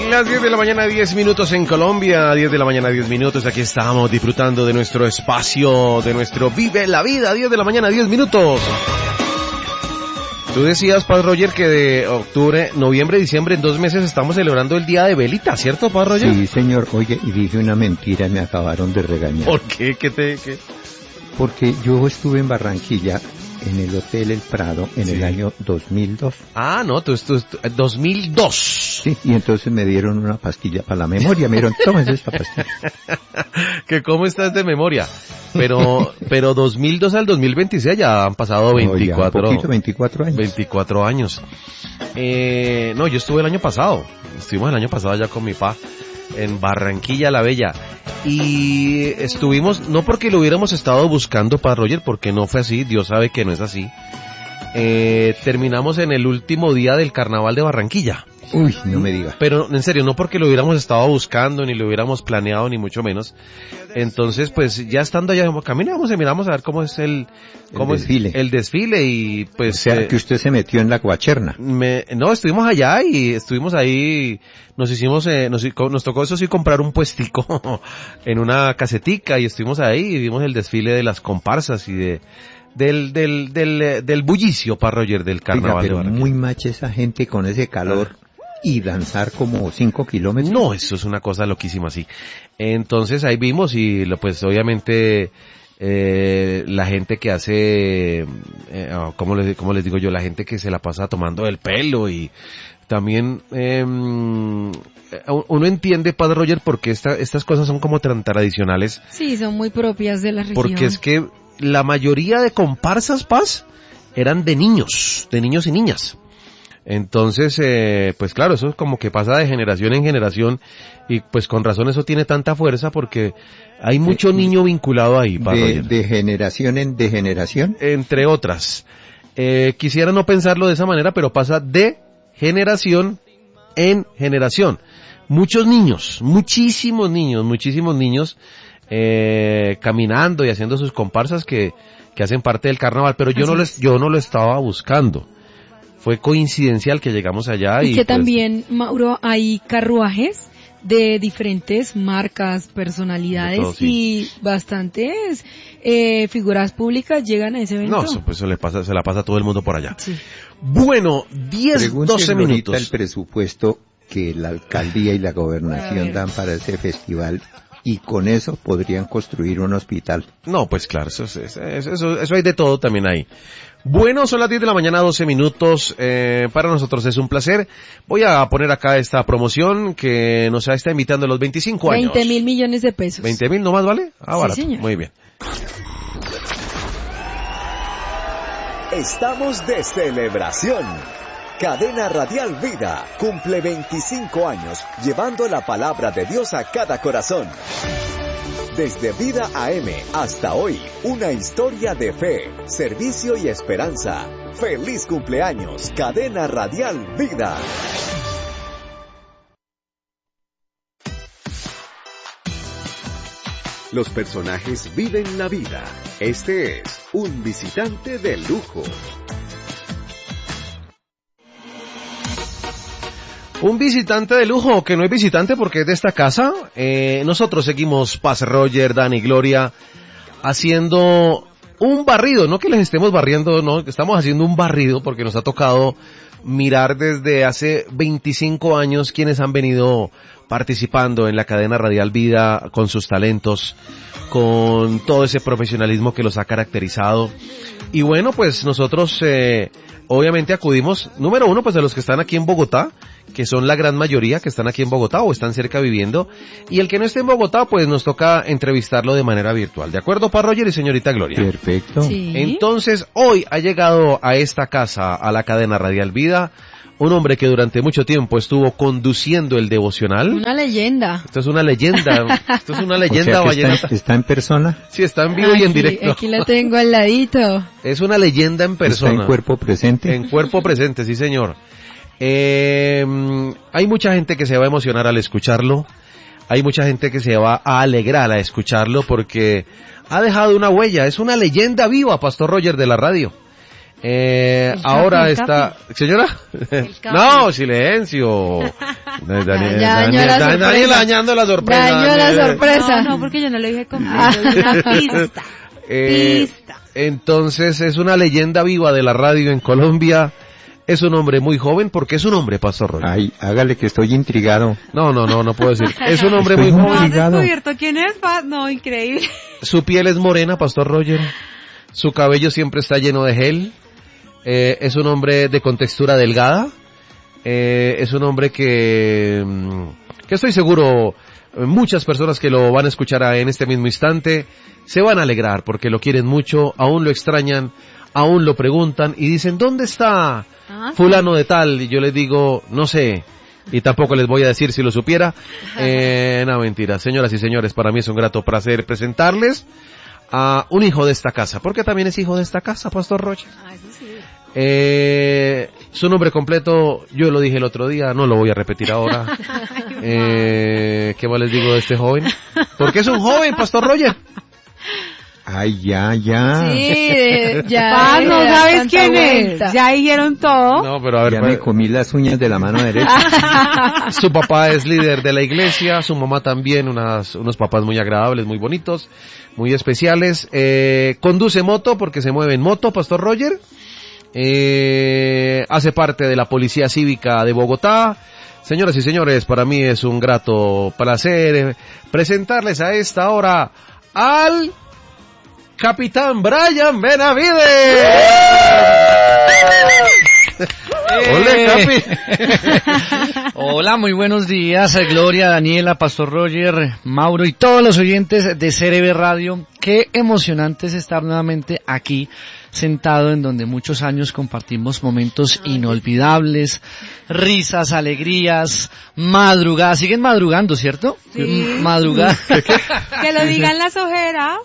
Las 10 de la mañana, 10 minutos en Colombia, 10 de la mañana, 10 minutos, aquí estamos disfrutando de nuestro espacio, de nuestro Vive la Vida, 10 de la mañana, 10 minutos. Tú decías, Padre Roger, que de octubre, noviembre, diciembre, en 2 meses estamos celebrando el Día de Velita, ¿cierto, Padre Roger? Sí, señor. Oye, y dije una mentira y me acabaron de regañar. ¿Por qué? ¿Qué? Porque yo estuve en Barranquilla, en el Hotel El Prado, en el año 2002. Ah, no, tú 2002. Sí, y entonces me dieron una pastilla para la memoria. Me dijeron, tómese esta pastilla. ¿Que cómo estás de memoria? Pero 2002 al 2026 ya han pasado 24. No, ya, 24 años. 24 años. No, yo estuve el año pasado. Estuvimos el año pasado allá con mi pa en Barranquilla la Bella. Y estuvimos, no porque lo hubiéramos estado buscando, Padre Roger, porque no fue así, Dios sabe que no es así. Terminamos en el último día del Carnaval de Barranquilla. Uy, no me diga. Pero en serio, no porque lo hubiéramos estado buscando, ni lo hubiéramos planeado, ni mucho menos. Entonces, pues ya estando allá, caminamos y miramos a ver cómo es el desfile. El desfile y pues... O sea, que usted se metió en la guacherna. No, estuvimos allá y estuvimos ahí, nos tocó eso sí comprar un puestico en una casetica y estuvimos ahí y vimos el desfile de las comparsas y del bullicio, Padre Roger, del carnaval. Oiga, pero muy macha esa gente con ese calor. Y danzar como 5 kilómetros. No, eso es una cosa loquísima, sí. Entonces ahí vimos y pues obviamente la gente que hace, ¿cómo les digo yo? La gente que se la pasa tomando el pelo y también uno entiende, Padre Roger, porque estas cosas son como tan tradicionales. Sí, son muy propias de la región. Porque es que la mayoría de comparsas, Paz, eran de niños y niñas. Entonces, pues claro, eso es como que pasa de generación en generación y pues con razón eso tiene tanta fuerza porque hay mucho niño vinculado ahí. ¿De generación en generación? Entre otras. Quisiera no pensarlo de esa manera, pero pasa de generación en generación. Muchos niños, muchísimos niños caminando y haciendo sus comparsas que hacen parte del carnaval, pero yo no lo estaba buscando. Fue coincidencial que llegamos allá y que pues, también, Mauro, hay carruajes de diferentes marcas, personalidades todo, sí. Y bastantes figuras públicas llegan a ese evento. No, eso pues se la pasa a todo el mundo por allá. Sí. Bueno, 12 minutos. El presupuesto que la alcaldía y la gobernación dan para ese festival y con eso podrían construir un hospital. No, pues claro, eso hay de todo también ahí. Bueno, son las 10 de la mañana, 12 minutos. Para nosotros es un placer. Voy a poner acá esta promoción que nos está invitando a los 25 años. 20.000 millones de pesos. 20.000 nomás, ¿vale? Ah, sí, barato. Señor. Muy bien. Estamos de celebración. Cadena Radial Vida cumple 25 años llevando la palabra de Dios a cada corazón. Desde Vida AM hasta hoy, una historia de fe, servicio y esperanza. ¡Feliz cumpleaños, Cadena Radial Vida! Los personajes viven la vida. Este es un visitante de lujo. Un visitante de lujo, que no es visitante porque es de esta casa. Nosotros seguimos, Paz, Roger, Dani, Gloria, haciendo un barrido. No que les estemos barriendo, no, estamos haciendo un barrido porque nos ha tocado mirar desde hace 25 años quienes han venido participando en la cadena Radial Vida con sus talentos, con todo ese profesionalismo que los ha caracterizado. Y bueno, pues nosotros obviamente acudimos, número uno, pues a los que están aquí en Bogotá, que son la gran mayoría que están aquí en Bogotá o están cerca viviendo, y el que no esté en Bogotá, pues nos toca entrevistarlo de manera virtual. ¿De acuerdo, Pa Roger y señorita Gloria? Perfecto. Sí. Entonces, hoy ha llegado a esta casa, a la cadena Radial Vida, un hombre que durante mucho tiempo estuvo conduciendo el devocional. Una leyenda. Esto es una leyenda. Esto es una leyenda vallenata. ¿Está en persona? Sí, está en vivo y en directo. Aquí la tengo al ladito. Es una leyenda en persona. ¿Está en cuerpo presente? En cuerpo presente, sí señor. Hay mucha gente que se va a emocionar al escucharlo. Hay mucha gente que se va a alegrar al escucharlo porque ha dejado una huella. Es una leyenda viva, Pastor Roger, de la radio. Ahora está... ¿Señora? No, silencio. Daniel dañando la sorpresa. Dañó la sorpresa. No, porque yo no le dije completo, es una pista. Pista. Entonces es una leyenda viva de la radio en Colombia. Es un hombre muy joven, porque es un hombre, Pastor Roger. Ay, hágale que estoy intrigado. No puedo decir. Es un hombre muy joven. ¿No has descubierto quién es? No, increíble. Su piel es morena, Pastor Roger. Su cabello siempre está lleno de gel. Es un hombre de contextura delgada. Es un hombre que estoy seguro muchas personas que lo van a escuchar en este mismo instante se van a alegrar porque lo quieren mucho, aún lo extrañan, aún lo preguntan y dicen, ¿dónde está fulano de tal? Y yo les digo, no sé, y tampoco les voy a decir si lo supiera. No, mentira. Señoras y señores, para mí es un grato placer presentarles a un hijo de esta casa, porque también es hijo de esta casa, Pastor Roger. Eso sí. Su nombre completo, yo lo dije el otro día, no lo voy a repetir ahora. ¿Qué más les digo de este joven? Porque es un joven, Pastor Roger. Ay, ya. Sí, ya. No sabes quién es. Ya dijeron todo. No, pero a ver. Ya me comí las uñas de la mano derecha. Su papá es líder de la iglesia, su mamá también, unos papás muy agradables, muy bonitos, muy especiales. Conduce moto porque se mueve en moto, Pastor Roger. Hace parte de la Policía Cívica de Bogotá. Señoras y señores, para mí es un grato placer presentarles a esta hora al Capitán Brian Benavides. Hola, Capi. Hola, muy buenos días, Gloria, Daniela, Pastor Roger, Mauro y todos los oyentes de CRB Radio. Qué emocionante es estar nuevamente aquí, sentado en donde muchos años compartimos momentos inolvidables, risas, alegrías, madrugadas. Siguen madrugando, ¿cierto? Sí. Madrugada. Que lo digan las ojeras.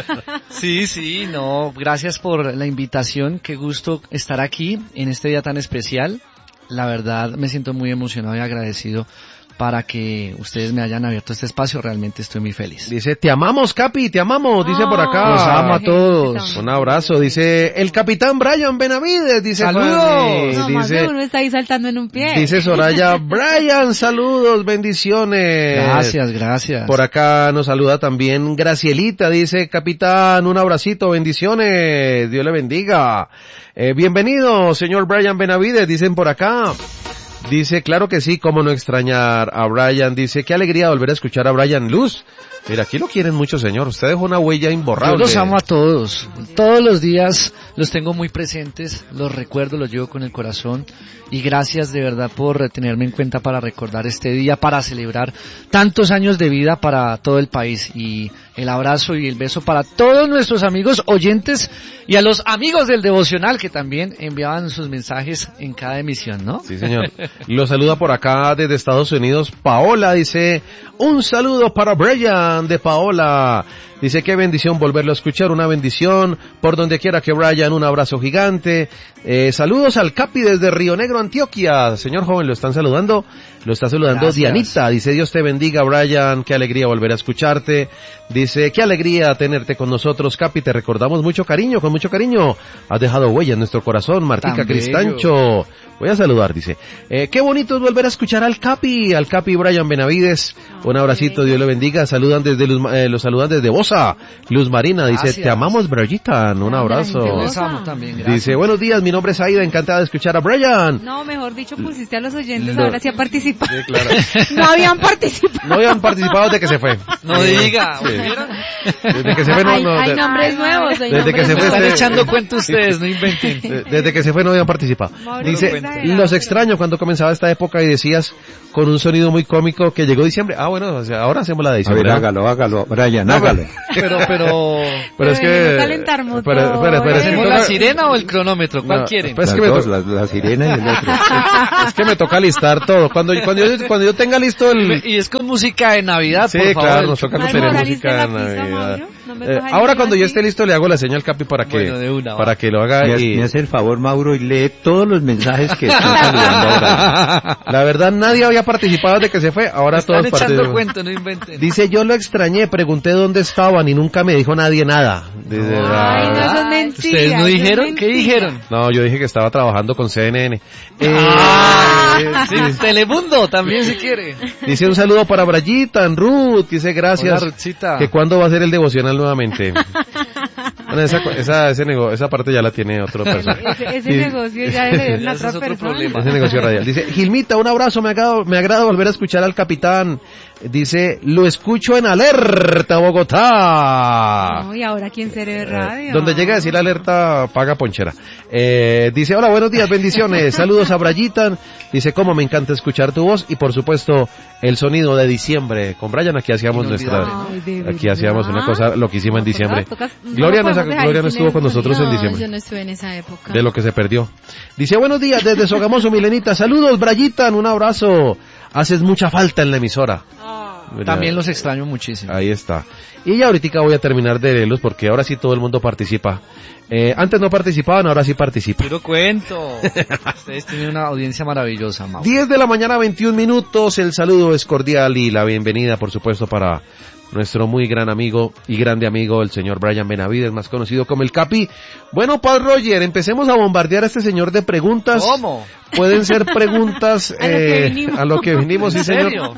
Sí, no, gracias por la invitación. Qué gusto estar aquí en este día tan especial. La verdad me siento muy emocionado y agradecido para que ustedes me hayan abierto este espacio. Realmente estoy muy feliz. Dice, te amamos, Capi, te amamos, dice por acá. Los amo a todos. Un abrazo, dice el Capitán Brian Benavides, dice. Saludos. No, más de uno está ahí saltando en un pie. Dice Soraya, Brian, saludos, bendiciones. Gracias. Por acá nos saluda también Gracielita, dice, Capitán, un abracito, bendiciones, Dios le bendiga. Bienvenido, señor Brian Benavides, dicen por acá. Dice, claro que sí, cómo no extrañar a Brian. Dice, qué alegría volver a escuchar a Brian Luz. Mira, aquí lo quieren mucho, señor. Usted dejó una huella imborrable. Yo los amo a todos. Todos los días los tengo muy presentes, los recuerdo, los llevo con el corazón. Y gracias de verdad por tenerme en cuenta para recordar este día, para celebrar tantos años de vida para todo el país. Y el abrazo y el beso para todos nuestros amigos oyentes y a los amigos del devocional que también enviaban sus mensajes en cada emisión, ¿no? Sí, señor. Lo saluda por acá desde Estados Unidos Paola, dice, un saludo para Brian de Paola. Dice, qué bendición volverlo a escuchar, una bendición por donde quiera que Brian, un abrazo gigante. Saludos al Capi desde Río Negro, Antioquia. Señor joven, lo está saludando Gracias. Dianita. Dice, Dios te bendiga, Brian, qué alegría volver a escucharte. Dice, qué alegría tenerte con nosotros, Capi, te recordamos mucho cariño, con mucho cariño. Has dejado huella en nuestro corazón, Martica Cristancho. Voy a saludar, dice. Qué bonito es volver a escuchar al Capi Brian Benavides. Un abracito, Dios le bendiga. Saludan desde los saludan desde Bosa. Luz Marina dice, gracias. Te amamos, Brian. Un abrazo. Les amo también, gracias. Dice, buenos días, mi nombre es Aida, encantada de escuchar a Brian. No, mejor dicho, pusiste a los oyentes ahora sí a participar. Sí, claro. No habían participado. No habían participado desde que se fue. No diga. Sí. Desde que se fue Hay nombres nuevos. Desde que se fue Están este- echando cuenta ustedes, no inventen. Desde que se fue no habían participado. Mauro, Dice, cuenta. los extraño cuando comenzaba esta época y decías con un sonido muy cómico que llegó diciembre. Ah, bueno, o sea, ahora hacemos la de A diciembre. ver, ¿no? hágalo, Brian, hágalo. Pero Pero es que... Debemos calentar motor. Espera, es que ¿hacemos me la toca- sirena o el cronómetro? ¿Cuál No, quieren? pues es Las que me dos, to- la sirena y el otro. es que me toca listar todo. Cuando yo tenga listo el... Y es con música de Navidad, Sí, por favor. claro, nos toca Mal hacer moralista música de la pizza, Navidad. Mauro. No Ahora cuando yo esté listo le hago la señal al Capi para que, para que lo haga. Me hace el favor, Mauro, y lee todos los mensajes que están saludando ahora. La verdad, nadie había participado desde que se fue, ahora todos participan. Cuento, no inventen. Dice, yo lo extrañé, pregunté dónde estaban y nunca me dijo nadie nada. Ay, no son mentiras. ¿Ustedes no dijeron? ¿Qué dijeron? No, yo dije que estaba trabajando con CNN. Sí, Telemundo también si quiere. Dice un saludo para Brayitan, Ruth, dice gracias. Hola, Ruthcita. Que cuándo va a ser el devocional nuevamente. Bueno, esa parte ya la tiene otro persona. Ese negocio ya le dio una otra otro persona. problema. Ese negocio radial. Dice, Gilmita, un abrazo, me agrada volver a escuchar al capitán. Dice, lo escucho en Alerta, Bogotá. No, y ahora quién será radio. Donde llega a decir Alerta, paga ponchera. Dice, hola, buenos días, bendiciones. Saludos a Brayitan. Dice, cómo me encanta escuchar tu voz y por supuesto el sonido de diciembre. Con Brian aquí hacíamos hacíamos una cosa loquísima en diciembre. Gloria no estuvo con nosotros en diciembre. Yo no estuve en esa época. De lo que se perdió. Dice, buenos días desde Sogamoso, Milenita. Saludos, Brayitan, un abrazo. Haces mucha falta en la emisora. También los extraño muchísimo. Ahí está. Y ya ahorita voy a terminar de leerlos porque ahora sí todo el mundo participa. Antes no participaban, ahora sí participan. Quiero cuento. Ustedes tienen una audiencia maravillosa, Mau. 10 de la mañana, 21 minutos. El saludo es cordial y la bienvenida, por supuesto, para nuestro muy gran amigo y grande amigo, el señor Brian Benavides, más conocido como el Capi. Bueno, Padre Roger, empecemos a bombardear a este señor de preguntas. ¿Cómo? Pueden ser preguntas a lo que vinimos, sí, señor. ¿En serio?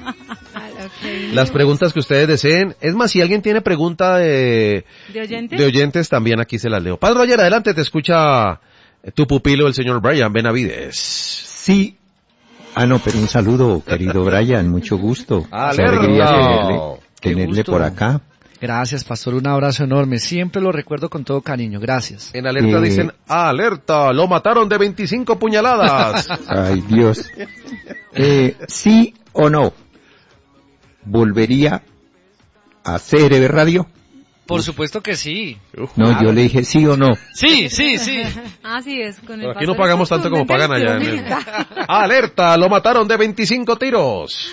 Las preguntas que ustedes deseen. Es más, si alguien tiene pregunta de oyentes, también aquí se las leo. Padre Roger, adelante, te escucha tu pupilo, el señor Brian Benavides. Sí. Pero un saludo, querido Brian, mucho gusto. Qué alegría tenerle por acá. Gracias, pastor, un abrazo enorme. Siempre lo recuerdo con todo cariño, gracias. En Alerta dicen, alerta, lo mataron de 25 puñaladas. Ay, Dios. ¿Sí o no? ¿Volvería a CRB Radio? Por supuesto que sí. No, claro. Yo le dije sí o no. Sí. Así es. Con el aquí no pagamos tanto como pagan allá. Alerta, lo mataron de 25 tiros.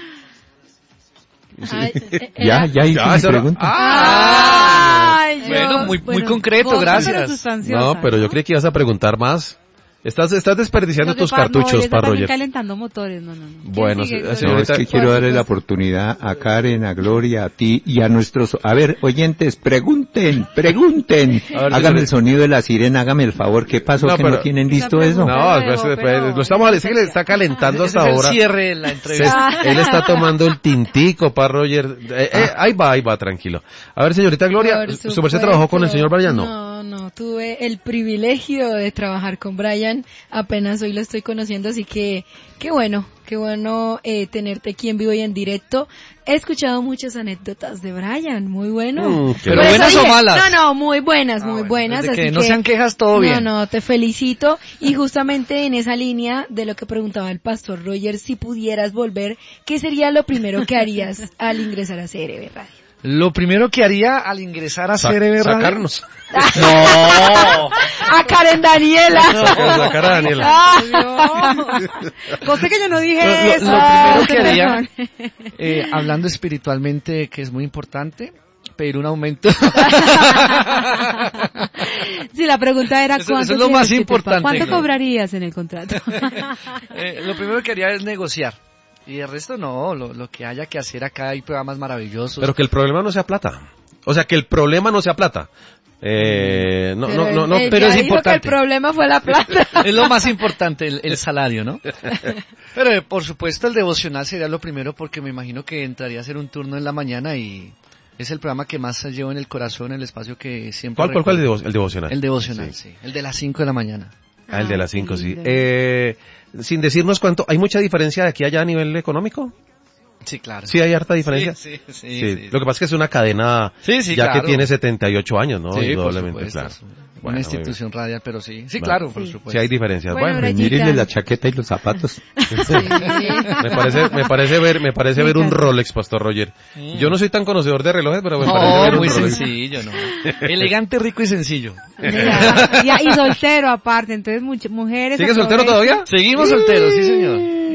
Ya hice mi pregunta. Bueno, muy concreto, gracias. No, pero yo creí que ibas a preguntar más. Estás desperdiciando tus cartuchos, Padre Roger. Calentando motores, no. Bueno, es que quiero darle la oportunidad a Karen, a Gloria, a ti y a nuestros... A ver, oyentes, pregunten. Hágame el sonido de la sirena, hágame el favor. ¿Qué pasó que no tienen listo eso? No, lo estamos es que le está calentando hasta ahora. Es el cierre de la entrevista. Él está tomando el tintico, Padre Roger. Ahí va, tranquilo. A ver, señorita Gloria, ¿su merced trabajó con el señor Brian? No, tuve el privilegio de trabajar con Brian, apenas hoy lo estoy conociendo, así que qué bueno tenerte aquí en vivo y en directo. He escuchado muchas anécdotas de Brian, muy bueno. ¿Pero buenas o malas? No, muy buenas, muy buenas. Así que no sean quejas, todo bien. No, te felicito. Y justamente en esa línea de lo que preguntaba el pastor Roger, si pudieras volver, ¿qué sería lo primero que harías al ingresar a CRB Radio? Lo primero que haría al ingresar a CRB Radio... Sacarnos. No. A Karen Daniela. Sacar a Daniela. Cosa que yo no dije eso. Lo primero que haría, hablando espiritualmente, que es muy importante, pedir un aumento. Sí, la pregunta era eso es lo más importante. ¿Cuánto cobrarías en el contrato? Lo primero que haría es negociar. Y el resto no, lo que haya que hacer acá, hay programas maravillosos. Pero que el problema no sea plata. O sea, que el problema no sea plata. Pero es importante. Que el problema fue la plata. Es lo más importante, el salario, ¿no? Pero por supuesto el devocional sería lo primero porque me imagino que entraría a hacer un turno en la mañana y es el programa que más llevo en el corazón, el espacio que siempre... ¿Cuál el devocional? El devocional, sí. El de las 5 de la mañana. El de las 5, sí. Sin decirnos cuánto, ¿hay mucha diferencia de aquí a allá a nivel económico? Sí, claro. ¿Sí hay harta diferencia? Sí. Lo que pasa es que es una cadena claro. que tiene 78 años, ¿no? Sí, indudablemente, claro. Una institución radial, pero sí. Sí, claro, por supuesto. Sí hay diferencias. Bueno, mírenle la chaqueta y los zapatos. Sí. Me parece ver un Rolex, Pastor Roger. Yo no soy tan conocedor de relojes, pero me parece ver un muy Rolex. sencillo, ¿no? Elegante, rico y sencillo. Y soltero aparte, entonces muchas mujeres... ¿Sigue soltero todavía? Seguimos solteros, sí, señor.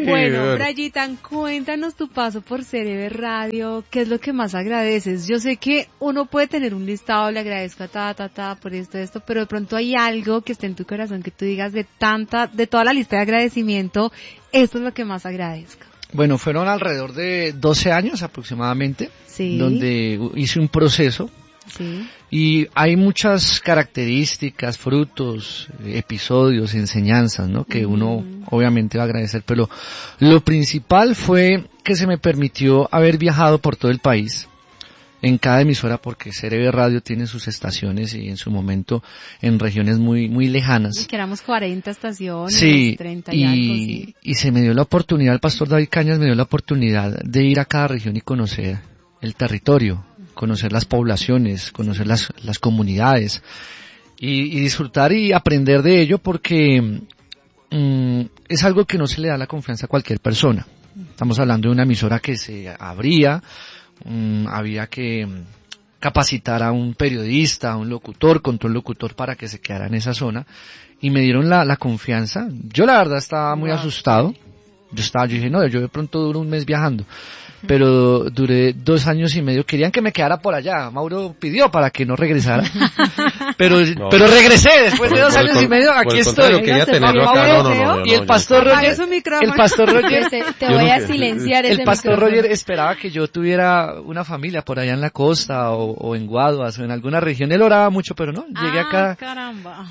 Bueno, Brayitan, cuéntanos tu paso por CRB Radio, ¿qué es lo que más agradeces? Yo sé que uno puede tener un listado, le agradezco a por esto, pero de pronto hay algo que esté en tu corazón que tú digas de toda la lista de agradecimiento, esto es lo que más agradezco. Bueno, fueron alrededor de 12 años aproximadamente, sí, donde hice un proceso. Sí. Y hay muchas características, frutos, episodios, enseñanzas, ¿no? Que uno obviamente va a agradecer, pero lo principal fue que se me permitió haber viajado por todo el país, en cada emisora, porque CRB Radio tiene sus estaciones y en su momento en regiones muy, muy lejanas. Y que éramos 40 estaciones, sí, 30 y algo, sí. Y se me dio la oportunidad, el pastor David Cañas me dio la oportunidad de ir a cada región y conocer el territorio, conocer las poblaciones, conocer las comunidades y disfrutar y aprender de ello, porque es algo que no se le da la confianza a cualquier persona. Estamos hablando de una emisora que se abría, había que capacitar a un periodista, a un locutor, control locutor para que se quedara en esa zona, y me dieron la confianza. Yo la verdad estaba muy asustado. Yo dije, no, yo de pronto duro un mes viajando, pero duré 2 años y medio, querían que me quedara por allá, Mauro pidió para que no regresara, pero regresé después de 2 años y medio, aquí estoy. Y el pastor Roger, te voy a silenciar ese el pastor micrófono. Roger esperaba que yo tuviera una familia por allá en la costa o en Guaduas o en alguna región, él oraba mucho, pero no, llegué acá. Caramba.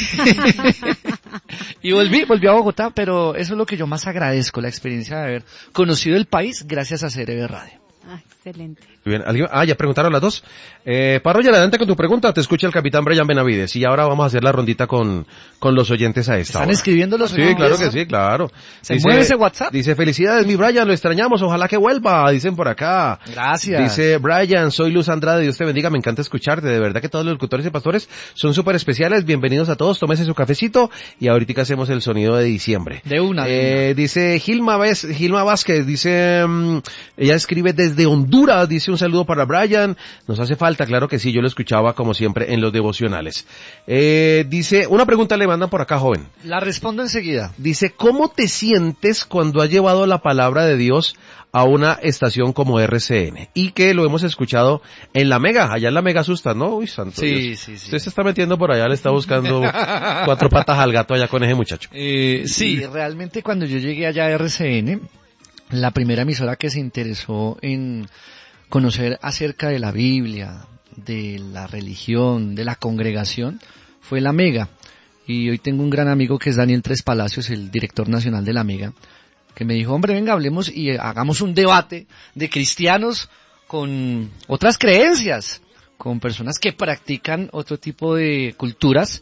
Y volví a Bogotá, pero eso es lo que yo más agradezco, la experiencia de haber conocido el país gracias a CRB Radio. Excelente. Muy bien. Ya preguntaron las dos. Parroya, adelante con tu pregunta. Te escucha el capitán Brian Benavides. Y ahora vamos a hacer la rondita con los oyentes a esta hora. ¿Están escribiendo los oyentes? Sí, claro que sí, claro. ¿Mueve ese WhatsApp? Dice, felicidades, mi Brian, lo extrañamos, ojalá que vuelva, dicen por acá. Gracias. Dice, Brian, soy Luz Andrade, Dios te bendiga, me encanta escucharte, de verdad que todos los locutores y pastores son súper especiales, bienvenidos a todos, tómese su cafecito y ahorita hacemos el sonido de diciembre. De una. Dice Gilma Vázquez, dice, ella escribe desde Honduras, dice un saludo para Brian, nos hace falta, claro que sí, yo lo escuchaba como siempre en los devocionales. Dice, una pregunta le mandan por acá, joven. La respondo enseguida. Dice, ¿cómo te sientes cuando has llevado la palabra de Dios a una estación como RCN? Y que lo hemos escuchado en la Mega, allá en la Mega asustan, ¿no? Uy, santo Dios. Sí. Usted se está metiendo por allá, le está buscando 4 patas al gato allá con ese muchacho. Sí, realmente cuando yo llegué allá a RCN, la primera emisora que se interesó en conocer acerca de la Biblia, de la religión, de la congregación, fue la Mega. Y hoy tengo un gran amigo que es Daniel Tres Palacios, el director nacional de la Mega, que me dijo, hombre, venga, hablemos y hagamos un debate de cristianos con otras creencias, con personas que practican otro tipo de culturas.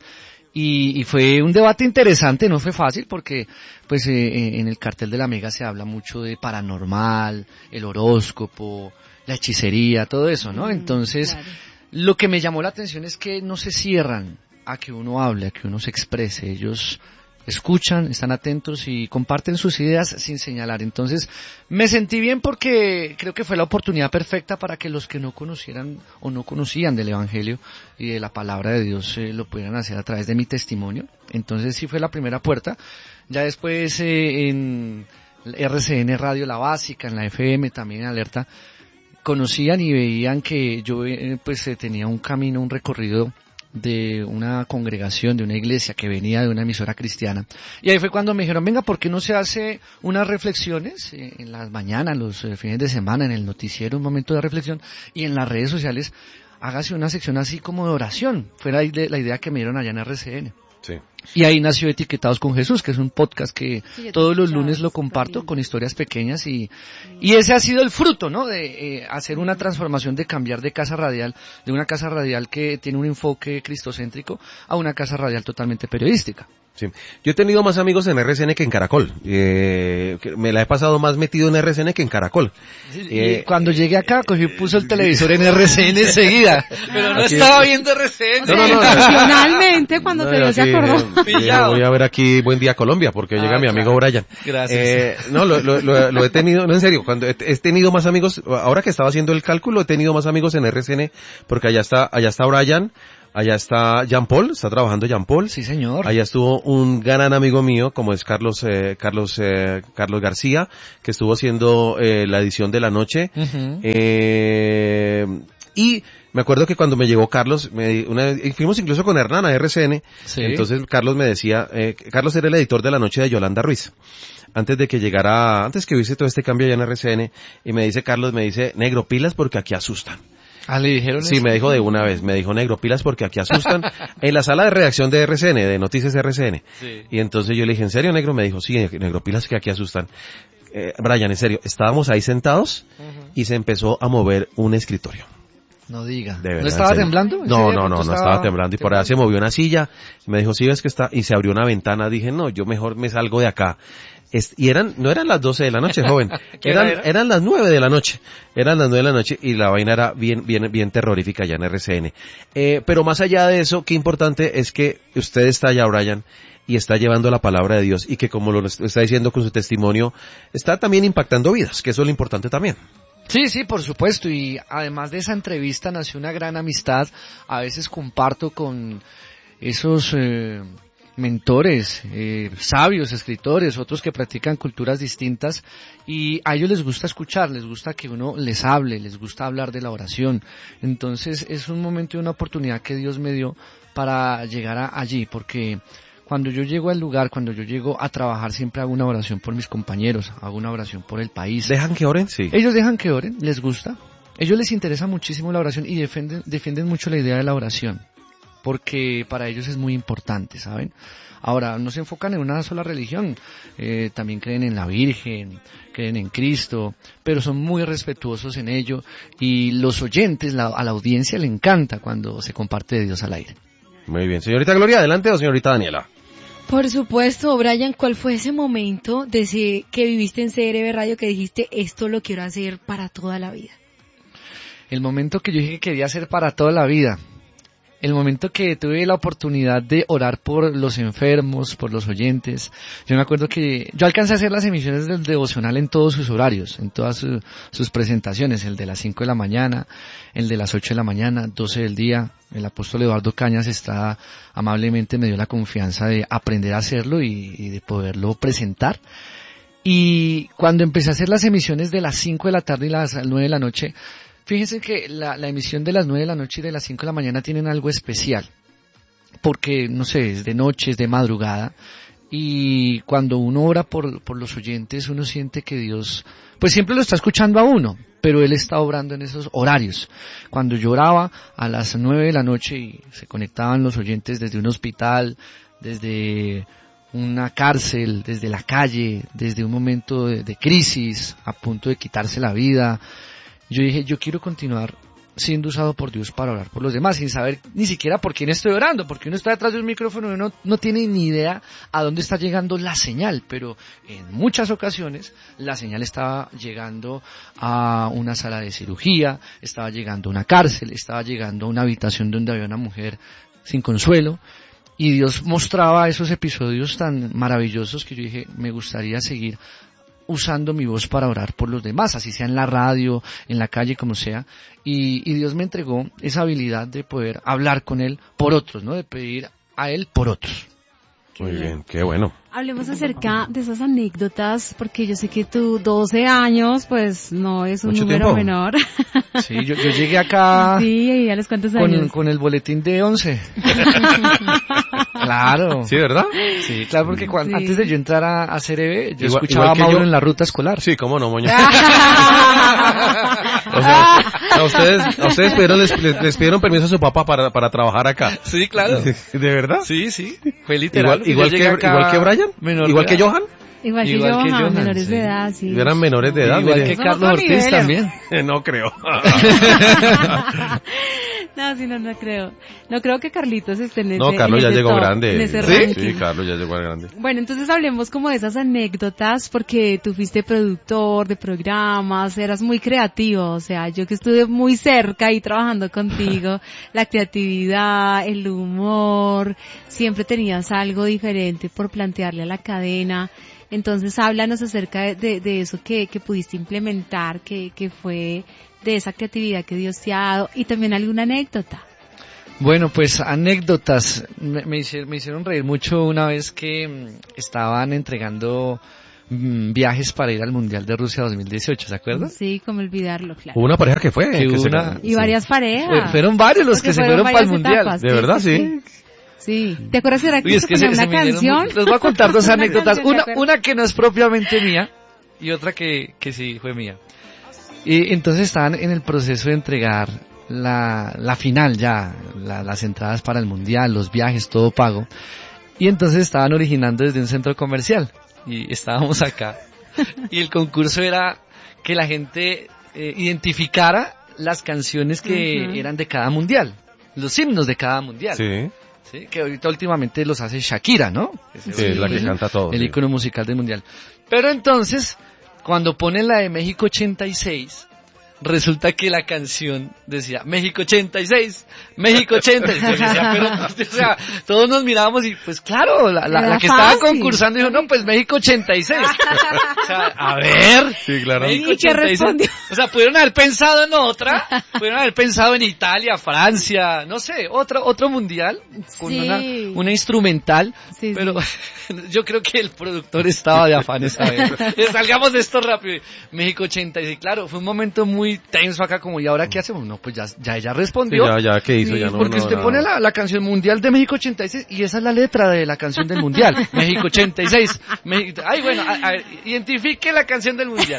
Y fue un debate interesante, no fue fácil porque pues en el cartel de la Mega se habla mucho de paranormal, el horóscopo, la hechicería, todo eso, ¿no? Entonces, claro, lo que me llamó la atención es que no se cierran a que uno hable, a que uno se exprese. Ellos escuchan, están atentos y comparten sus ideas sin señalar. Entonces, me sentí bien porque creo que fue la oportunidad perfecta para que los que no conocieran o no conocían del Evangelio y de la palabra de Dios lo pudieran hacer a través de mi testimonio. Entonces, sí fue la primera puerta. Ya después en RCN Radio, la básica, en la FM, también en Alerta, conocían y veían que yo tenía un camino, un recorrido de una congregación, de una iglesia que venía de una emisora cristiana. Y ahí fue cuando me dijeron, venga, ¿por qué no se hace unas reflexiones en las mañanas, los fines de semana, en el noticiero, un momento de reflexión, y en las redes sociales hágase una sección así como de oración? Fue la idea que me dieron allá en RCN. Sí. Y ahí nació Etiquetados con Jesús, que es un podcast que todos los lunes lo comparto con historias pequeñas y ese ha sido el fruto, ¿no? De hacer una transformación, de cambiar de casa radial, de una casa radial que tiene un enfoque cristocéntrico a una casa radial totalmente periodística. Sí. Yo he tenido más amigos en RCN que en Caracol. Me la he pasado más metido en RCN que en Caracol. Y cuando llegué acá, puso el televisor en RCN enseguida. Pero no estaba viendo RCN. No. Intencionalmente, cuando te se acordó. Voy a ver aquí Buen Día Colombia, porque llega mi amigo Brian. Gracias. Lo he tenido, no, en serio, cuando he tenido más amigos, ahora que estaba haciendo el cálculo, he tenido más amigos en RCN, porque allá está Brian, Allá está Jean Paul, está trabajando Jean Paul. Sí, señor. Allá estuvo un gran amigo mío, como es Carlos García, que estuvo haciendo la edición de la noche. Uh-huh. Y me acuerdo que cuando me llegó Carlos, fuimos incluso con Hernán a RCN, sí. Entonces Carlos me decía, Carlos era el editor de la noche de Yolanda Ruiz, antes que hubiese todo este cambio allá en RCN, y me dice Carlos, negro, pilas porque aquí asustan. Ah, ¿le dijeron Sí, eso? me dijo de una vez, negro, pilas porque aquí asustan, en la sala de redacción de RCN, de Noticias RCN. Sí. Y entonces yo le dije, ¿en serio, negro? Me dijo, sí, negro, pilas que aquí asustan. Brian, en serio, estábamos ahí sentados y se empezó a mover un escritorio. No diga. De verdad, ¿No estaba temblando? No estaba temblando. Y por allá se movió una silla. Me dijo, sí, ves que está. Y se abrió una ventana. Dije, no, yo mejor me salgo de acá. Y no eran las 12 de la noche, joven. Eran las 9 de la noche. Eran las 9 de la noche y la vaina era bien terrorífica allá en RCN. Pero más allá de eso, qué importante es que usted está allá, Brian, y está llevando la palabra de Dios y que, como lo está diciendo con su testimonio, está también impactando vidas, que eso es lo importante también. Sí, por supuesto, y además de esa entrevista nació una gran amistad. A veces comparto con esos mentores, sabios, escritores, otros que practican culturas distintas, y a ellos les gusta escuchar, les gusta que uno les hable, les gusta hablar de la oración. Entonces es un momento y una oportunidad que Dios me dio para llegar allí, porque cuando yo llego al lugar, cuando yo llego a trabajar, siempre hago una oración por mis compañeros, hago una oración por el país. ¿Dejan que oren? Sí. Ellos dejan que oren, les gusta. Ellos les interesa muchísimo la oración y defienden mucho la idea de la oración, porque para ellos es muy importante, ¿saben? Ahora, no se enfocan en una sola religión, también creen en la Virgen, creen en Cristo, pero son muy respetuosos en ello, y los oyentes, a la audiencia le encanta cuando se comparte de Dios al aire. Muy bien. Señorita Gloria, adelante, o señorita Daniela. Por supuesto, Brian, ¿cuál fue ese momento que viviste en CRB Radio que dijiste, esto lo quiero hacer para toda la vida? El momento que yo dije que quería hacer para toda la vida. El momento que tuve la oportunidad de orar por los enfermos, por los oyentes. Yo me acuerdo que yo alcancé a hacer las emisiones del devocional en todos sus horarios, en todas sus presentaciones, el de las 5 de la mañana, el de las 8 de la mañana, 12 del día. El apóstol Eduardo Cañas amablemente me dio la confianza de aprender a hacerlo y de poderlo presentar. Y cuando empecé a hacer las emisiones de las 5 de la tarde y las 9 de la noche, fíjense que la emisión de las 9 de la noche y de las 5 de la mañana tienen algo especial, porque, no sé, es de noche, es de madrugada, y cuando uno ora por los oyentes, uno siente que Dios, pues siempre lo está escuchando a uno, pero Él está obrando en esos horarios. Cuando yo oraba a las 9 de la noche y se conectaban los oyentes desde un hospital, desde una cárcel, desde la calle, desde un momento de crisis, a punto de quitarse la vida, yo dije, yo quiero continuar siendo usado por Dios para orar por los demás, sin saber ni siquiera por quién estoy orando, porque uno está detrás de un micrófono y uno no tiene ni idea a dónde está llegando la señal, pero en muchas ocasiones la señal estaba llegando a una sala de cirugía, estaba llegando a una cárcel, estaba llegando a una habitación donde había una mujer sin consuelo, y Dios mostraba esos episodios tan maravillosos que yo dije, me gustaría seguir usando mi voz para orar por los demás, así sea en la radio, en la calle, como sea, y Dios me entregó esa habilidad de poder hablar con Él por otros, ¿no? De pedir a Él por otros. Muy bien, qué bueno. Hablemos acerca de esas anécdotas, porque yo sé que tú 12 años, pues no es un Mucho número tiempo. menor. Sí, yo llegué acá Sí, ¿a los cuántos años? con el boletín de 11. Claro. ¿Sí, verdad? Sí, claro, porque Sí. antes de yo entrar a CRB, yo Igual- escuchaba igual que a Mauro yo. en la ruta escolar. Sí, cómo no, moño. O sea, a ustedes les pidieron permiso a su papá para trabajar acá. Sí, claro. ¿De verdad? Sí, fue literal. Igual que Brian, menor igual de que edad. Johan. Igual que Igual yo, que Johan, menores de sí. edad, sí. Eran menores de edad. Igual mire. que Somos Carlos Ortiz niveles. también. No creo. No, sí, no creo. No creo que Carlitos esté en ese No, Carlos ya llegó top, grande. en ese ¿Sí? ranking. Sí, Carlos ya llegó grande. Bueno, entonces hablemos como de esas anécdotas, porque tú fuiste productor de programas, eras muy creativo, o sea, yo que estuve muy cerca y trabajando contigo, la creatividad, el humor, siempre tenías algo diferente por plantearle a la cadena. Entonces háblanos acerca de eso que pudiste implementar, que fue de esa creatividad que Dios te ha dado, y también alguna anécdota. Bueno, pues anécdotas. Me hicieron reír mucho una vez que estaban entregando viajes para ir al Mundial de Rusia 2018, ¿se acuerdan? Sí, como olvidarlo, claro. Hubo una pareja que fue. Y varias parejas. Fueron varios los que se fueron para el Mundial. Etapas, de verdad, sí. Sí. ¿Te acuerdas de Uy, es que una canción? Les voy a contar dos anécdotas. Una que no es propiamente mía y otra que sí fue mía. Y entonces estaban en el proceso de entregar la final ya, las entradas para el Mundial, los viajes, todo pago. Y entonces estaban originando desde un centro comercial. Y estábamos acá. Y el concurso era que la gente identificara las canciones que eran de cada mundial. Los himnos de cada mundial. Sí. Sí, que ahorita últimamente los hace Shakira, ¿no? Sí, es la que canta todo. El ícono musical del mundial. Pero entonces, cuando ponen la de México 86, resulta que la canción decía México 86, México 86. Decía, pero, o sea, todos nos mirábamos y pues claro, la que estaba concursando dijo, no, pues México 86. O sea, a ver. Sí, claro. México ¿Y qué 86. respondió? O sea, pudieron haber pensado en otra, pudieron haber pensado en Italia, Francia, no sé, otro mundial con una instrumental, Sí, pero yo creo que el productor estaba de afán esa vez. Salgamos de esto rápido. México 86, claro, fue un momento muy tenso acá, como, ¿y ahora qué hacemos? No, pues ya ella respondió. Sí, ya, ¿qué hizo? Ya no, porque usted pone la canción mundial de México 86 y esa es la letra de la canción del mundial. México 86. Ay, bueno, a ver, identifique la canción del mundial.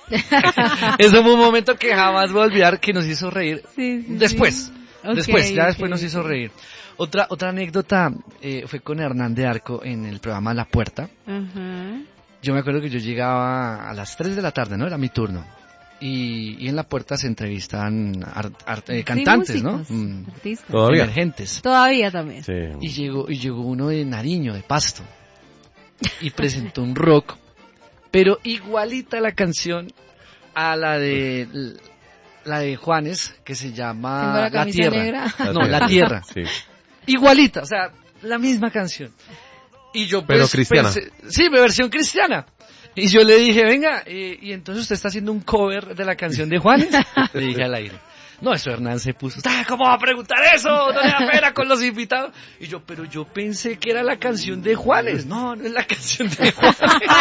Eso fue un momento que jamás voy a olvidar, que nos hizo reír. Después, después nos hizo reír. Otra anécdota fue con Hernán de Arco en el programa La Puerta. Yo me acuerdo que yo llegaba a las 3 de la tarde, ¿no? Era mi turno. Y en La Puerta se entrevistan cantantes, músicos, ¿no? Artistas. Todavía. Emergentes. Todavía también. Sí. Y llegó uno de Nariño, de Pasto, y presentó un rock, pero igualita la canción a la de Juanes, que se llama La Tierra. Negra. No, La Tierra. Sí. Igualita, o sea, la misma canción. Y yo pero cristiana. Sí, versión cristiana. Y yo le dije, venga, y entonces usted está haciendo un cover de la canción de Juanes. Le dije al aire. No, eso Hernán se puso, ¿cómo va a preguntar eso? No le da pena con los invitados. Y yo, pero yo pensé que era la canción de Juanes. No es la canción de Juanes.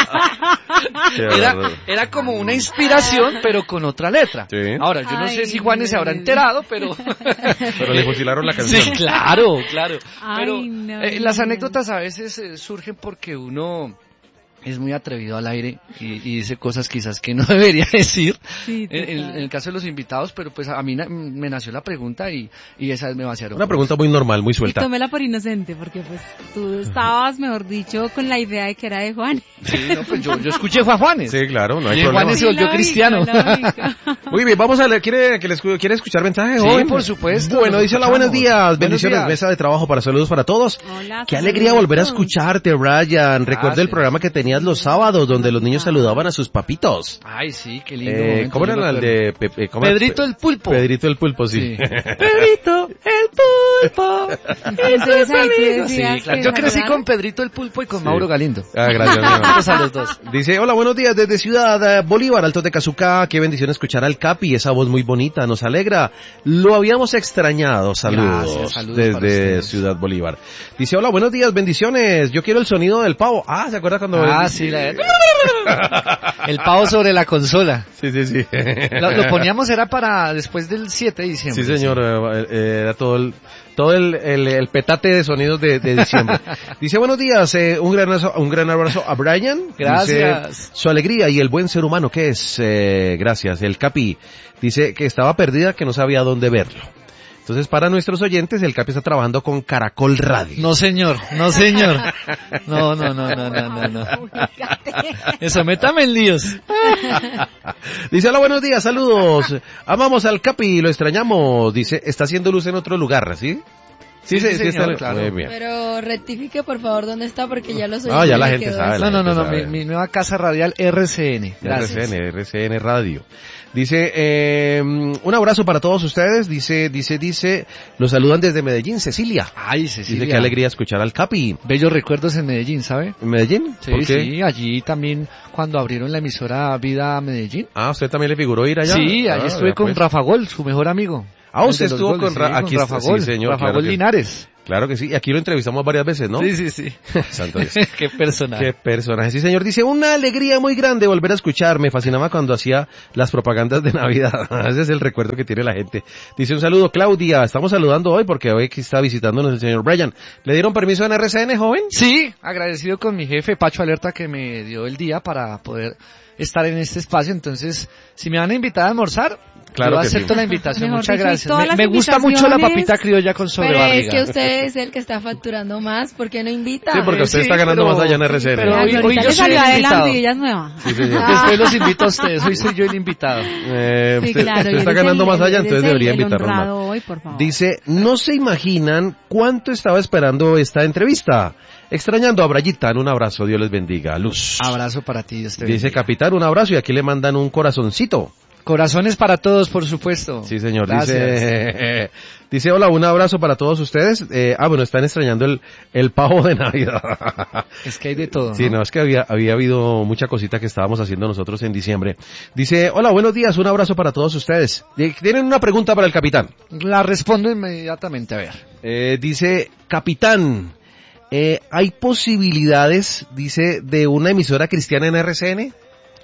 Era como una inspiración, pero con otra letra. Sí. Ahora, yo no sé si Juanes se habrá enterado, pero... Pero le fusilaron la canción. Sí, claro. Pero No, las anécdotas a veces surgen porque uno es muy atrevido al aire y dice cosas quizás que no debería decir en el caso de los invitados, pero pues a mí me nació la pregunta y esa vez me vaciaron. Una pregunta muy normal, muy suelta. Y tómela por inocente, porque pues tú estabas, mejor dicho, con la idea de que era de Juan. Sí, no, pues yo escuché fue a Juanes. Sí, claro, no hay y problema. Juanes se volvió cristiano. Muy bien, vamos a leer, ¿quiere escuchar mensajes Sí, hoy? por supuesto. Bueno, dice hola, buenos días, bendiciones, días. mesa de trabajo para saludos para todos. Hola, Qué alegría volver a escucharte, Brian. Recuerdo el programa que tenías los sábados, donde los niños saludaban a sus papitos. Ay, sí, qué lindo. ¿Cómo era el de Pepe? Pedrito el Pulpo. Pedrito el Pulpo, sí. Pedrito el Pulpo. Entonces ahí tú decías Sí, claro. Yo crecí con Pedrito el Pulpo y con Mauro Galindo. Ah, gracias. Saludos a los dos. Dice, hola, buenos días desde Ciudad Bolívar, Altos de Cazucá. Qué bendición escuchar al Capi, esa voz muy bonita, nos alegra. Lo habíamos extrañado. Saludos, Gracias, saludos para desde ustedes. Ciudad Bolívar. Dice, hola, buenos días, bendiciones. Yo quiero el sonido del pavo. Ah, ¿se acuerda cuando... Sí, el pavo sobre la consola. Sí. Lo poníamos era para después del 7 de diciembre. Sí, señor, era todo el petate de sonidos de diciembre. Dice, buenos días, un gran abrazo a Brian. Gracias. Dice, su alegría y el buen ser humano que es, gracias. El Capi dice que estaba perdida, que no sabía dónde verlo. Entonces, para nuestros oyentes, el Capi está trabajando con Caracol Radio. No, señor. No. Eso, métame en líos. Dice, hola, buenos días, saludos. Amamos al Capi, lo extrañamos. Dice, está haciendo luz en otro lugar, ¿sí? Sí, señor, está, claro. Muy bien. Pero rectifique por favor dónde está porque ya lo soy. Ya la gente sabe. No, mi nueva casa radial RCN. Gracias. RCN Radio. Dice, un abrazo para todos ustedes. Dice, los saludan desde Medellín, Cecilia. Ay, Cecilia. Dice, qué alegría escuchar al Capi. Bellos recuerdos en Medellín, ¿sabe? ¿En Medellín? Sí, ¿Por qué? sí, allí también cuando abrieron la emisora Vida Medellín. Ah, ¿usted también le figuró ir allá? Sí, allí estuve con pues. Rafa Gol, su mejor amigo. Ah, usted estuvo con Rafa Gol, sí, señor. Rafa Gol Linares. Claro que sí, y aquí lo entrevistamos varias veces, ¿no? Sí. Santo Dios. Qué personaje. Qué personaje. Sí, señor. Dice, una alegría muy grande volver a escuchar. Me fascinaba cuando hacía las propagandas de Navidad. Ese es el recuerdo que tiene la gente. Dice, un saludo, Claudia. Estamos saludando hoy porque hoy aquí está visitándonos el señor Brian. ¿Le dieron permiso en RCN, joven? Sí, agradecido con mi jefe, Pacho Alerta, que me dio el día para poder estar en este espacio. Entonces, si me van a invitar a almorzar, claro, yo acepto la invitación. Mejor Muchas dicho, gracias. Me gusta mucho la papita criolla con sobrebarriga. Pero es que usted es el que está facturando más, ¿por qué no invita? Sí, porque usted está ganando más allá en RCN. Pero hoy yo le soy salió el adelante invitado. y ella es nueva. Sí, señor. Después los invito a ustedes. Hoy soy yo el invitado. Sí, claro, usted está ganando más allá, entonces debería invitarnos más. Hoy, por favor. Dice, no se imaginan cuánto estaba esperando esta entrevista. Extrañando a Brayita, un abrazo, Dios les bendiga. Luz. Abrazo para ti, Dios te Dice, bendiga. capitán, un abrazo y aquí le mandan un corazoncito. Corazones para todos, por supuesto. Sí, señor. Gracias. Dice, hola, un abrazo para todos ustedes. Bueno, están extrañando el pavo de Navidad. Es que hay de todo, ¿no? Sí, no, es que había habido mucha cosita que estábamos haciendo nosotros en diciembre. Dice, hola, buenos días, un abrazo para todos ustedes. Tienen una pregunta para el capitán. La respondo inmediatamente, a ver. Dice, capitán, ¿hay posibilidades, dice, de una emisora cristiana en RCN?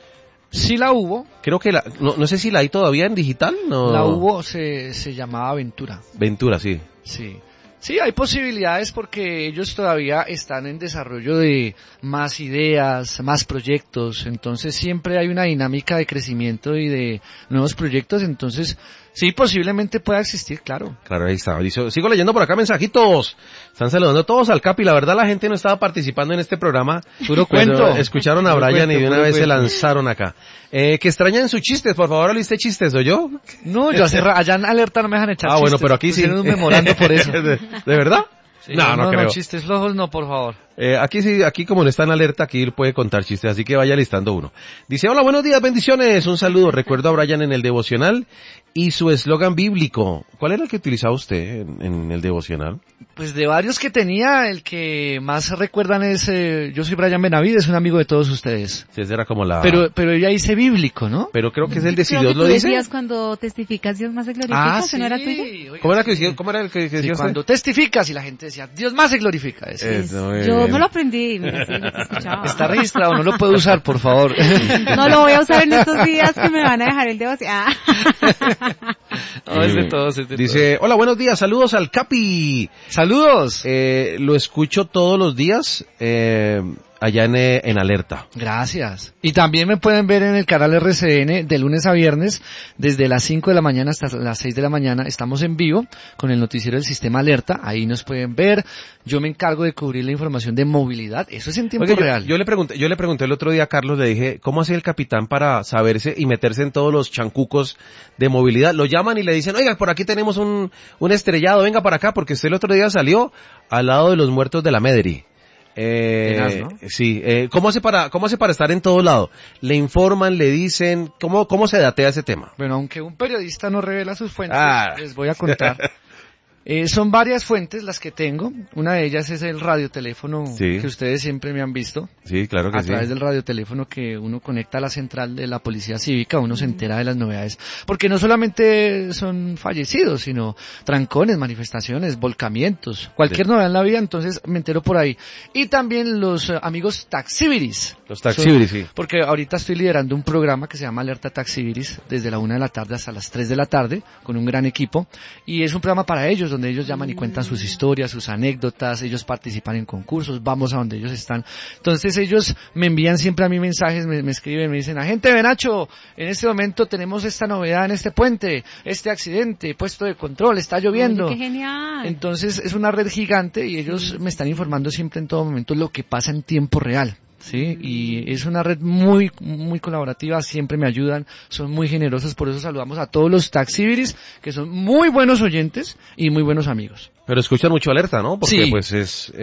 Sí la hubo. Creo que no sé si la hay todavía en digital, ¿no? La hubo, se llamaba Ventura. Ventura, sí. Sí, hay posibilidades porque ellos todavía están en desarrollo de más ideas, más proyectos, entonces siempre hay una dinámica de crecimiento y de nuevos proyectos, entonces sí, posiblemente pueda existir, claro. Claro, ahí está. Dice, sigo leyendo por acá mensajitos. Están saludando todos al Capi. La verdad, la gente no estaba participando en este programa. Puro cuento. Escucharon a Brian y de una vez se lanzaron acá. Que extrañan sus chistes. Por favor, ¿oliste chistes o yo? No, yo allá en Alerta no me dejan echar chistes. Bueno, pero aquí sí. Pusieron un memorando por eso. ¿De verdad? Sí, no creo. No, chistes flojos no, por favor. Aquí sí, aquí como no está en alerta, aquí puede contar chistes, así que vaya listando uno. Dice, hola, buenos días, bendiciones, un saludo. Recuerdo a Brian en el devocional y su eslogan bíblico. ¿Cuál era el que utilizaba usted en el devocional? Pues de varios que tenía, el que más recuerdan es, yo soy Brian Benavides, un amigo de todos ustedes. Sí, esa era como la... Pero ella dice bíblico, ¿no? Pero creo que es el de si Creo Dios que lo tú dice. decías cuando testificas, Dios más se glorifica, ¿no era tuyo? Oiga, ¿Cómo era el que decía sí, usted? cuando testificas y la gente decía, Dios más se glorifica. Eso, Yo me lo aprendí, mira, sí, lo escuchaba. Está registrado, no lo puedo usar, por favor. No lo voy a usar en estos días que me van a dejar el dedo. No, es de todos, Dice, hola, buenos días, saludos al Capi. Saludos. Lo escucho todos los días, allá en Alerta. Gracias. Y también me pueden ver en el canal RCN de lunes a viernes, desde las 5 de la mañana hasta las 6 de la mañana. Estamos en vivo con el noticiero del Sistema Alerta. Ahí nos pueden ver. Yo me encargo de cubrir la información de movilidad. Eso es en tiempo real. Yo le pregunté el otro día a Carlos, le dije, ¿cómo hace el capitán para saberse y meterse en todos los chancucos de movilidad? Lo llaman y le dicen, oiga, por aquí tenemos un estrellado, venga para acá, porque usted el otro día salió al lado de los muertos de la Medri. ¿no? Sí, ¿cómo hace para estar en todo lado? Le informan, le dicen, ¿cómo se datea ese tema? Bueno, aunque un periodista no revela sus fuentes, Ah. les voy a contar. Son varias fuentes las que tengo. Una de ellas es el radioteléfono Sí. que ustedes siempre me han visto. Sí, claro que A sí. través del radioteléfono que uno conecta a la central de la Policía Cívica, uno se entera de las novedades. Porque no solamente son fallecidos, sino trancones, manifestaciones, volcamientos, cualquier Sí. novedad en la vida, entonces me entero por ahí. Y también los amigos taxibiris. Los taxibiris, sí. Porque ahorita estoy liderando un programa que se llama Alerta Taxibiris desde la 1 de la tarde hasta las 3 de la tarde con un gran equipo. Y es un programa para ellos donde ellos llaman y cuentan sus historias, sus anécdotas, ellos participan en concursos, vamos a donde ellos están. Entonces ellos me envían siempre a mí mensajes, me escriben, me dicen, agente Benacho, en este momento tenemos esta novedad en este puente, este accidente, puesto de control, está lloviendo. Oye, ¡qué genial! Entonces es una red gigante y ellos me están informando siempre en todo momento lo que pasa en tiempo real. Sí, y es una red muy, muy colaborativa, siempre me ayudan, son muy generosos, por eso saludamos a todos los taxibiris, que son muy buenos oyentes y muy buenos amigos. Pero escuchan mucho Alerta, ¿no? Porque Sí. pues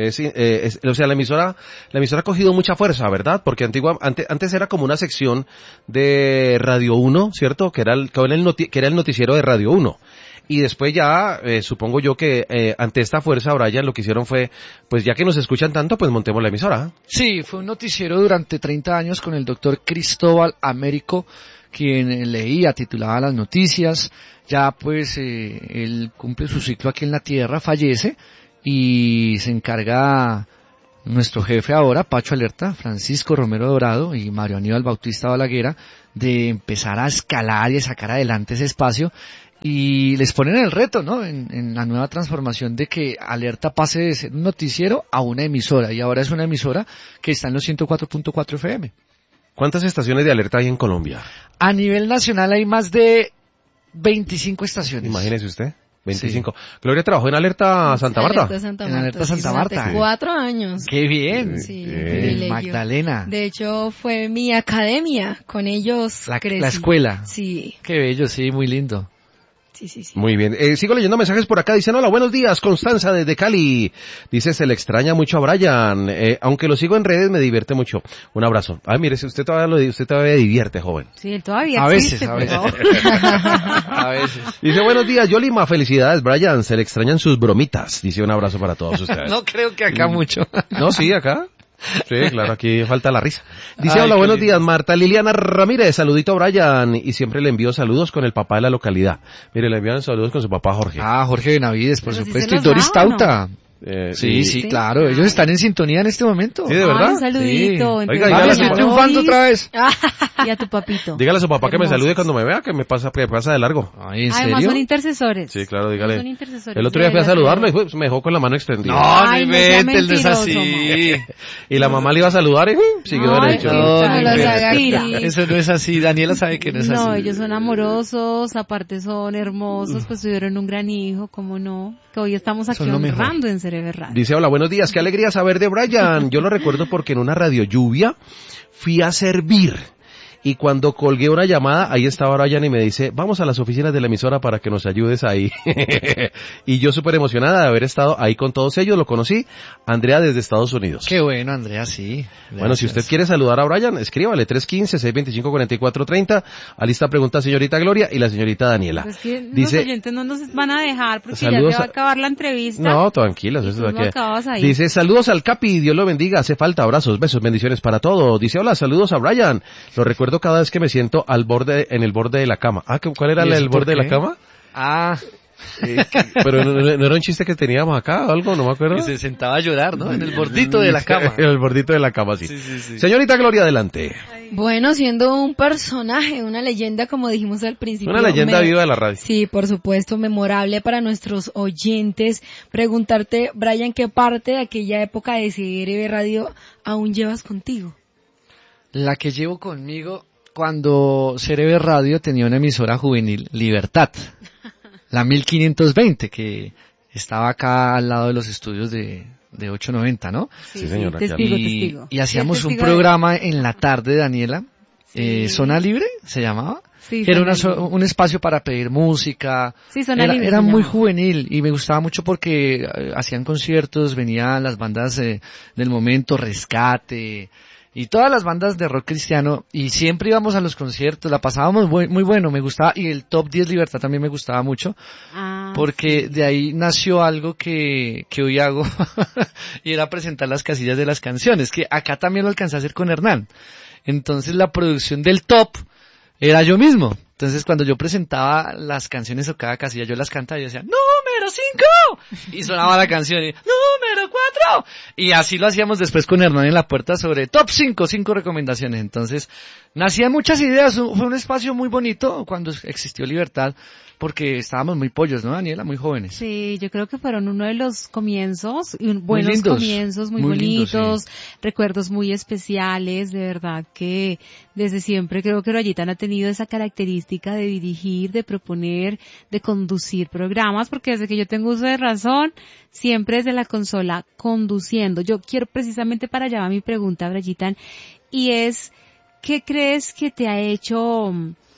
o sea, la emisora ha cogido mucha fuerza, ¿verdad? Porque antes era como una sección de Radio 1, ¿cierto? Que era el noticiero de Radio 1. Y después ya, supongo yo que ante esta fuerza, Brian, lo que hicieron fue, pues ya que nos escuchan tanto, pues montemos la emisora. Sí, fue un noticiero durante 30 años con el doctor Cristóbal Américo, quien leía, titulaba las noticias. Ya pues él cumple su ciclo aquí en la tierra, fallece y se encarga nuestro jefe ahora, Pacho Alerta, Francisco Romero Dorado y Mario Aníbal Bautista Balaguera, de empezar a escalar y a sacar adelante ese espacio, y les ponen el reto, ¿no? En la nueva transformación de que Alerta pase de ser un noticiero a una emisora, y ahora es una emisora que está en los 104.4 FM. ¿Cuántas estaciones de Alerta hay en Colombia? A nivel nacional hay más de 25 estaciones. Imagínese usted. 25. Sí. Gloria trabajó en Alerta Santa Marta. Alerta Santa Marta. En Alerta Santa Marta. 4 años. ¡Qué bien! Sí, Magdalena. De hecho, fue mi academia. Con ellos crecí. La escuela. Sí. Qué bello, sí, muy lindo. Sí. Muy bien. Sigo leyendo mensajes por acá. Dicen, hola, buenos días, Constanza desde Cali. Dice, se le extraña mucho a Brian. Aunque lo sigo en redes, me divierte mucho. Un abrazo. Ay, mire, usted todavía divierte, joven. Sí, él todavía a existe, veces. A veces. Dice, buenos días, Yolima, felicidades, Brian. Se le extrañan sus bromitas. Dice, un abrazo para todos ustedes. No creo que acá mucho. No, sí, acá. Sí, claro, aquí falta la risa. Dice, Ay, hola, buenos lindo. días, Marta Liliana Ramírez, saludito a Brian, y siempre le envío saludos con el papá de la localidad. Mire, le envían saludos con su papá Jorge. Jorge Benavides, por Pero supuesto, sí y Doris da, ¿o no? Tauta. Sí, claro, ellos están en sintonía en este momento. ¿Sí, de verdad? Un saludito. Sí. Entonces, Oiga, Mami, dígale a estoy su triunfando otra vez. Y a tu papito. Dígale a su papá que me Hermosos. salude cuando me vea, que me pasa de largo. Ay, ¿en Además serio? son intercesores. Sí, claro, dígale. Son intercesores. El otro día fui a saludarlo y me dejó con la mano extendida. Ay, no sea él no es mentiroso, así. Y la mamá le iba a saludar y siguió Ay, derecho. qué No, tal, no, los no, haga eso no es así. Daniela sabe que no es así. No, ellos son amorosos, aparte son hermosos, pues tuvieron un gran hijo, ¿cómo no? Que hoy estamos aquí Son lo mejor. honrando en Cerebel Radio. Dice, hola, buenos días, qué alegría saber de Brian. Yo lo recuerdo porque en una radio lluvia fui a servir. Y cuando colgué una llamada, ahí estaba Brian y me dice, vamos a las oficinas de la emisora para que nos ayudes ahí. Y yo súper emocionada de haber estado ahí con todos ellos, lo conocí, Andrea desde Estados Unidos. Qué bueno, Andrea, sí. Bueno, si usted quiere saludar a Brian, escríbale 315-625-4430. Alista pregunta señorita Gloria y la señorita Daniela. Pues que Dice, los oyentes no nos van a dejar porque saludos ya se va a acabar la entrevista. no, tranquilas, Y eso tú es no que acabas ahí. dice, saludos al Capi, Dios lo bendiga, hace falta, abrazos, besos, bendiciones para todo. Dice, hola, saludos a Brian. Lo recuerdo cada vez que me siento en el borde de la cama. ¿Cuál era ¿Y eso el borde de por la qué? cama? Ah, Pero no era un chiste que teníamos acá o algo, no me acuerdo. que se sentaba a llorar, ¿no? En el bordito de la cama. En el bordito de la cama, sí. Sí. Señorita Gloria, adelante. Bueno, siendo un personaje, una leyenda, como dijimos al principio. Una leyenda viva de la radio. Sí, por supuesto, memorable para nuestros oyentes. Preguntarte, Brian, ¿qué parte de aquella época de CRB Radio aún llevas contigo? La que llevo conmigo cuando Cerebel Radio tenía una emisora juvenil, Libertad, la 1520, que estaba acá al lado de los estudios de 890, ¿no? Sí, señora. Testigo. Y hacíamos Sí, un testigo programa en la tarde, Daniela, Sí. Zona Libre, se llamaba. Sí, Que era Zona Libre. un espacio para pedir música. Sí, Zona Libre Era se muy llama. juvenil y me gustaba mucho porque hacían conciertos, venían las bandas del momento, Rescate y todas las bandas de rock cristiano, y siempre íbamos a los conciertos, la pasábamos muy bueno, me gustaba, y el Top 10 Libertad también me gustaba mucho, porque de ahí nació algo que hoy hago, y era presentar las casillas de las canciones, que acá también lo alcancé a hacer con Hernán. Entonces la producción del Top era yo mismo. Entonces cuando yo presentaba las canciones o cada casilla yo las cantaba y yo decía ¡Número 5! Y sonaba la canción y ¡Número 4! Y así lo hacíamos después con Hernán en la puerta sobre Top 5 recomendaciones. Entonces nacían muchas ideas, fue un espacio muy bonito cuando existió Libertad, porque estábamos muy pollos, ¿no, Daniela? Muy jóvenes. Sí, yo creo que fueron uno de los comienzos, y Muy buenos lindos, comienzos, muy lindos, bonitos, sí. recuerdos muy especiales, de verdad que desde siempre creo que Royitan ha tenido esa característica de dirigir, de proponer, de conducir programas, porque desde que yo tengo uso de razón, siempre desde la consola conduciendo. Yo quiero precisamente para allá va mi pregunta, Royitan, y es, ¿qué crees que te ha hecho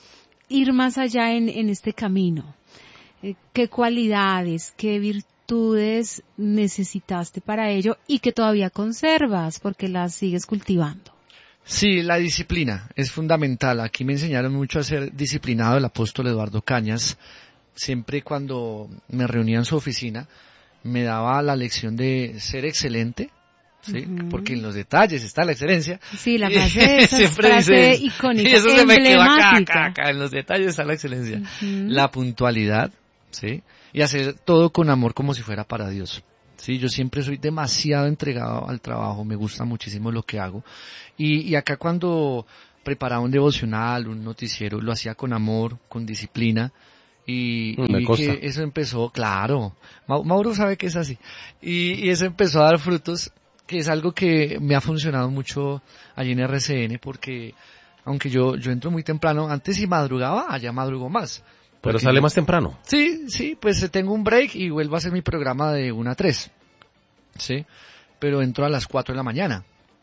ir más allá en este camino? ¿Qué cualidades, qué virtudes necesitaste para ello y que todavía conservas porque las sigues cultivando? Sí, la disciplina es fundamental. Aquí me enseñaron mucho a ser disciplinado el apóstol Eduardo Cañas. Siempre cuando me reunía en su oficina, me daba la lección de ser excelente, ¿sí? Porque en los detalles está la excelencia. Sí, la frase esa es frase icónica, y eso se me quedó emblemática. acá, en los detalles está la excelencia. La puntualidad, ¿sí? Y hacer todo con amor como si fuera para Dios. Sí, yo siempre soy demasiado entregado al trabajo, me gusta muchísimo lo que hago. Y acá cuando preparaba un devocional, un noticiero, lo hacía con amor, con disciplina. Y vi que eso empezó, claro, Mauro sabe que es así. Y eso empezó a dar frutos, que es algo que me ha funcionado mucho allí en RCN, porque aunque yo entro muy temprano, antes si madrugaba, allá madrugo más. Pero sale más temprano. Sí, pues tengo un break y vuelvo a hacer mi programa de 1 a 3. Sí, pero entro a las 4 de la mañana.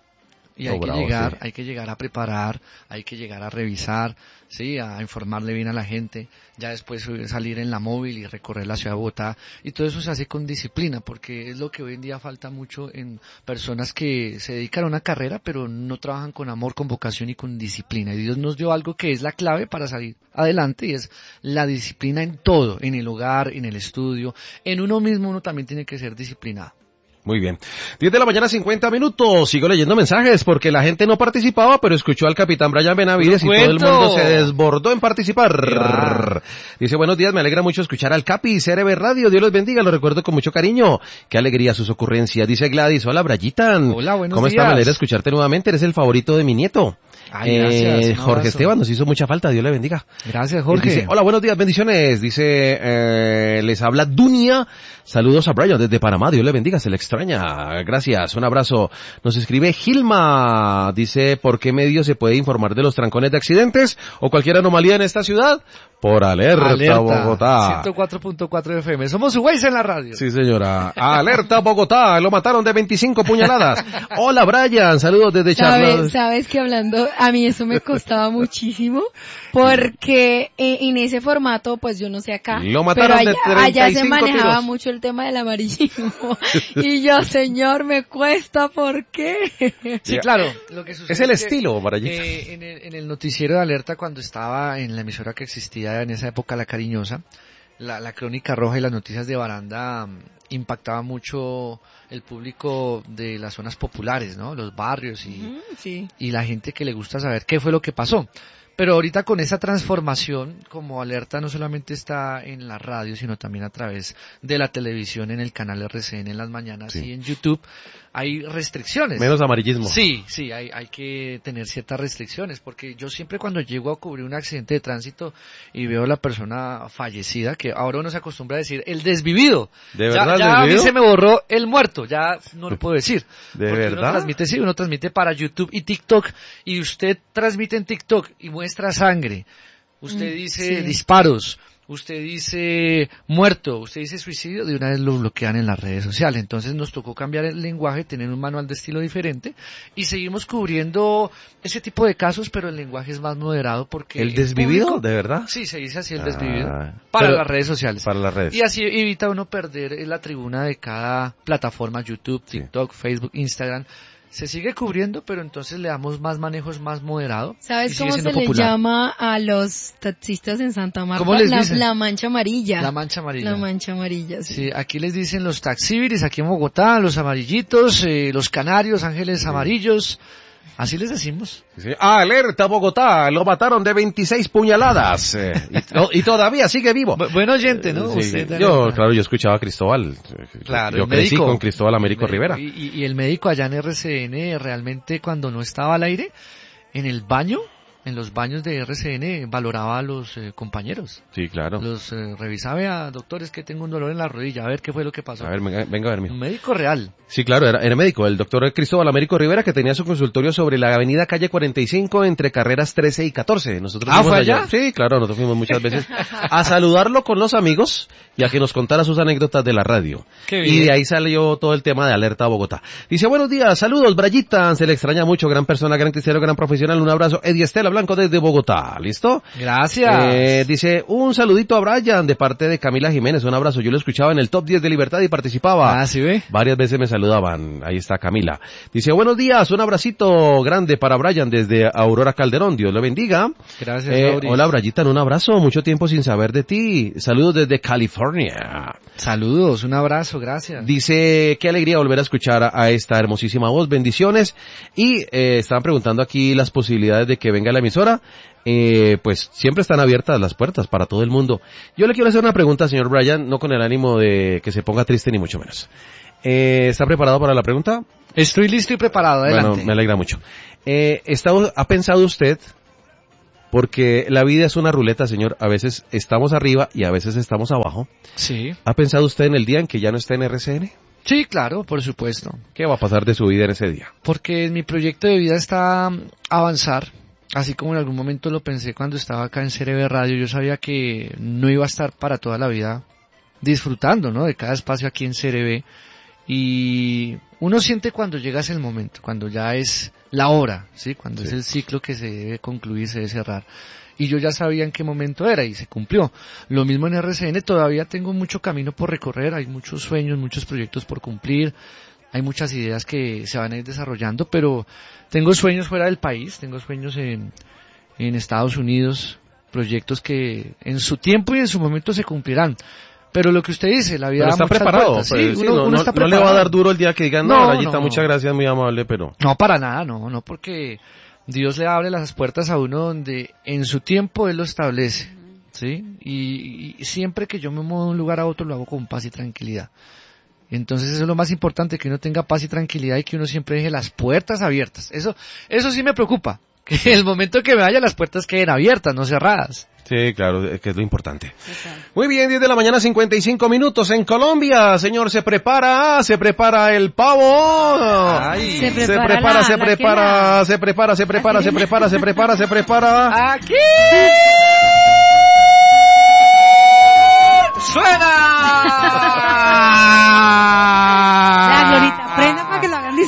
Y hay que llegar a preparar, hay que llegar a revisar, sí, a informarle bien a la gente, ya después salir en la móvil y recorrer la ciudad de Bogotá, y todo eso se hace con disciplina, porque es lo que hoy en día falta mucho en personas que se dedican a una carrera, pero no trabajan con amor, con vocación y con disciplina. Y Dios nos dio algo que es la clave para salir adelante, y es la disciplina en todo, en el hogar, en el estudio, en uno mismo uno también tiene que ser disciplinado. Muy bien. 10 de la mañana, 50 minutos. Sigo leyendo mensajes porque la gente no participaba, pero escuchó al capitán Brian Benavides y todo el mundo se desbordó en participar. Dice, buenos días, me alegra mucho escuchar al Capi, CRB Radio, Dios los bendiga, lo recuerdo con mucho cariño. Qué alegría sus ocurrencias. Dice Gladys, hola Brayitan. Hola, buenos ¿Cómo días? está? Me alegra escucharte nuevamente, eres el favorito de mi nieto. Ay, gracias. Jorge Esteban, nos hizo mucha falta, Dios le bendiga. Gracias, Jorge. Dice, hola, buenos días, bendiciones. Dice, les habla Dunia. Saludos a Brian desde Panamá, Dios le bendiga, se le extraña. Gracias, un abrazo. Nos escribe Gilma, dice, ¿por qué medio se puede informar de los trancones de accidentes o cualquier anomalía en esta ciudad? Por Alerta Bogotá. 104.4 FM, somos su Waze en la radio. Sí, señora. Alerta Bogotá, lo mataron de 25 puñaladas. Hola, Brian, saludos desde Charlotte. Sabes que hablando, a mí eso me costaba muchísimo, porque en ese formato, pues yo no sé acá, lo mataron pero de 35 allá se manejaba tiros. mucho el tema del amarillismo. Y yo, señor, me cuesta, ¿por qué? Sí, claro. Lo que sucede es el estilo, Marayita. En el noticiero de Alerta, cuando estaba en la emisora que existía en esa época, La Cariñosa, la Crónica Roja y las noticias de Baranda impactaba mucho el público de las zonas populares, ¿no? Los barrios y la gente que le gusta saber qué fue lo que pasó. Pero ahorita con esa transformación, como Alerta no solamente está en la radio, sino también a través de la televisión, en el canal RCN en las mañanas y en YouTube, hay restricciones. Menos amarillismo. Sí, hay que tener ciertas restricciones, porque yo siempre cuando llego a cubrir un accidente de tránsito y veo a la persona fallecida, que ahora uno se acostumbra a decir el desvivido. ¿De verdad? Ya a mí se me borró el muerto, ya no lo puedo decir. ¿De porque verdad? Uno transmite para YouTube y TikTok, y usted transmite en TikTok y muestra sangre. Usted dice disparos. Usted dice muerto, usted dice suicidio, de una vez lo bloquean en las redes sociales. Entonces nos tocó cambiar el lenguaje, tener un manual de estilo diferente y seguimos cubriendo ese tipo de casos, pero el lenguaje es más moderado porque... ¿El desvivido? público, ¿De verdad? Sí, se dice así el desvivido. Para las redes sociales. Para las redes. Y así evita uno perder la tribuna de cada plataforma, YouTube, TikTok, Facebook, Instagram. Se sigue cubriendo, pero entonces le damos más manejos, más moderado. ¿Sabes cómo se le llama a los taxistas en Santa Marta? ¿Cómo les dicen? La mancha amarilla. La mancha amarilla. La mancha amarilla, sí. Sí, aquí les dicen los taxíbiris, aquí en Bogotá, los amarillitos, los canarios, ángeles amarillos. Así les decimos. Sí. Alerta Bogotá, lo mataron de 26 puñaladas. Y todavía sigue vivo. Buen oyente, ¿no? Sí, yo escuchaba a Cristóbal. Claro, yo crecí con Cristóbal Américo Rivera. Y el médico allá en RCN, realmente cuando no estaba al aire, en el baño, en los baños de RCN, valoraba a los compañeros. Sí, claro. Los revisaba, vea, doctores, que tengo un dolor en la rodilla, a ver qué fue lo que pasó. A ver, venga a ver, mijo. Un médico real. Sí, claro, era médico, el doctor Cristóbal Américo Rivera, que tenía su consultorio sobre la avenida calle 45 entre carreras 13 y 14. Nosotros fuimos ¿fue allá? Sí, claro, nosotros fuimos muchas veces a saludarlo con los amigos y a que nos contara sus anécdotas de la radio. Qué bien. Y de ahí salió todo el tema de Alerta Bogotá. Dice, buenos días, saludos, Brayita, se le extraña mucho, gran persona, gran cristiano, gran profesional, un abrazo, Eddie Estela Blanco desde Bogotá. ¿Listo? Gracias. Dice, un saludito a Brian de parte de Camila Jiménez, un abrazo. Yo lo escuchaba en el Top 10 de Libertad y participaba. Ah, ¿sí ve? Varias veces me saludaban. Ahí está Camila. Dice, buenos días, un abracito grande para Brian desde Aurora Calderón. Dios lo bendiga. Gracias, hola, Brayita, un abrazo. Mucho tiempo sin saber de ti. Saludos desde California. Saludos, un abrazo, gracias. Dice, qué alegría volver a escuchar a esta hermosísima voz, bendiciones. Y estaban preguntando aquí las posibilidades de que venga la emisora. Pues siempre están abiertas las puertas para todo el mundo. Yo le quiero hacer una pregunta, señor Brian, no con el ánimo de que se ponga triste ni mucho menos. ¿Está preparado para la pregunta? Estoy listo y preparado, adelante. Bueno, me alegra mucho. ¿Ha pensado usted? Porque la vida es una ruleta, señor. A veces estamos arriba y a veces estamos abajo. Sí. ¿Ha pensado usted en el día en que ya no esté en RCN? Sí, claro, por supuesto. ¿Qué va a pasar de su vida en ese día? Porque mi proyecto de vida está a avanzar. Así como en algún momento lo pensé cuando estaba acá en CRB Radio. Yo sabía que no iba a estar para toda la vida disfrutando, ¿no? De cada espacio aquí en CRB. Y uno siente cuando llega ese momento, cuando ya es la hora, ¿sí? Cuando es el ciclo que se debe concluir, se debe cerrar. Y yo ya sabía en qué momento era y se cumplió. Lo mismo en RCN, todavía tengo mucho camino por recorrer, hay muchos sueños, muchos proyectos por cumplir, hay muchas ideas que se van a ir desarrollando, pero tengo sueños fuera del país, tengo sueños en Estados Unidos, proyectos que en su tiempo y en su momento se cumplirán. Pero lo que usted dice, la vida... Pero está preparado. Sí, uno está preparado. No le va a dar duro el día que digan, no, Rayita, muchas gracias, muy amable, pero... No, para nada, no, porque Dios le abre las puertas a uno donde en su tiempo Él lo establece, ¿sí? Y siempre que yo me muevo de un lugar a otro lo hago con paz y tranquilidad. Entonces eso es lo más importante, que uno tenga paz y tranquilidad y que uno siempre deje las puertas abiertas. Eso sí me preocupa, que el momento que me vaya las puertas queden abiertas, no cerradas. Sí, claro, que es lo importante. Muy bien, 10 de la mañana, 55 minutos en Colombia. Señor, se prepara el pavo. Ay. Se prepara. ¡Aquí! ¡Suena! Ya, Glorita, prenda para que lo hagan.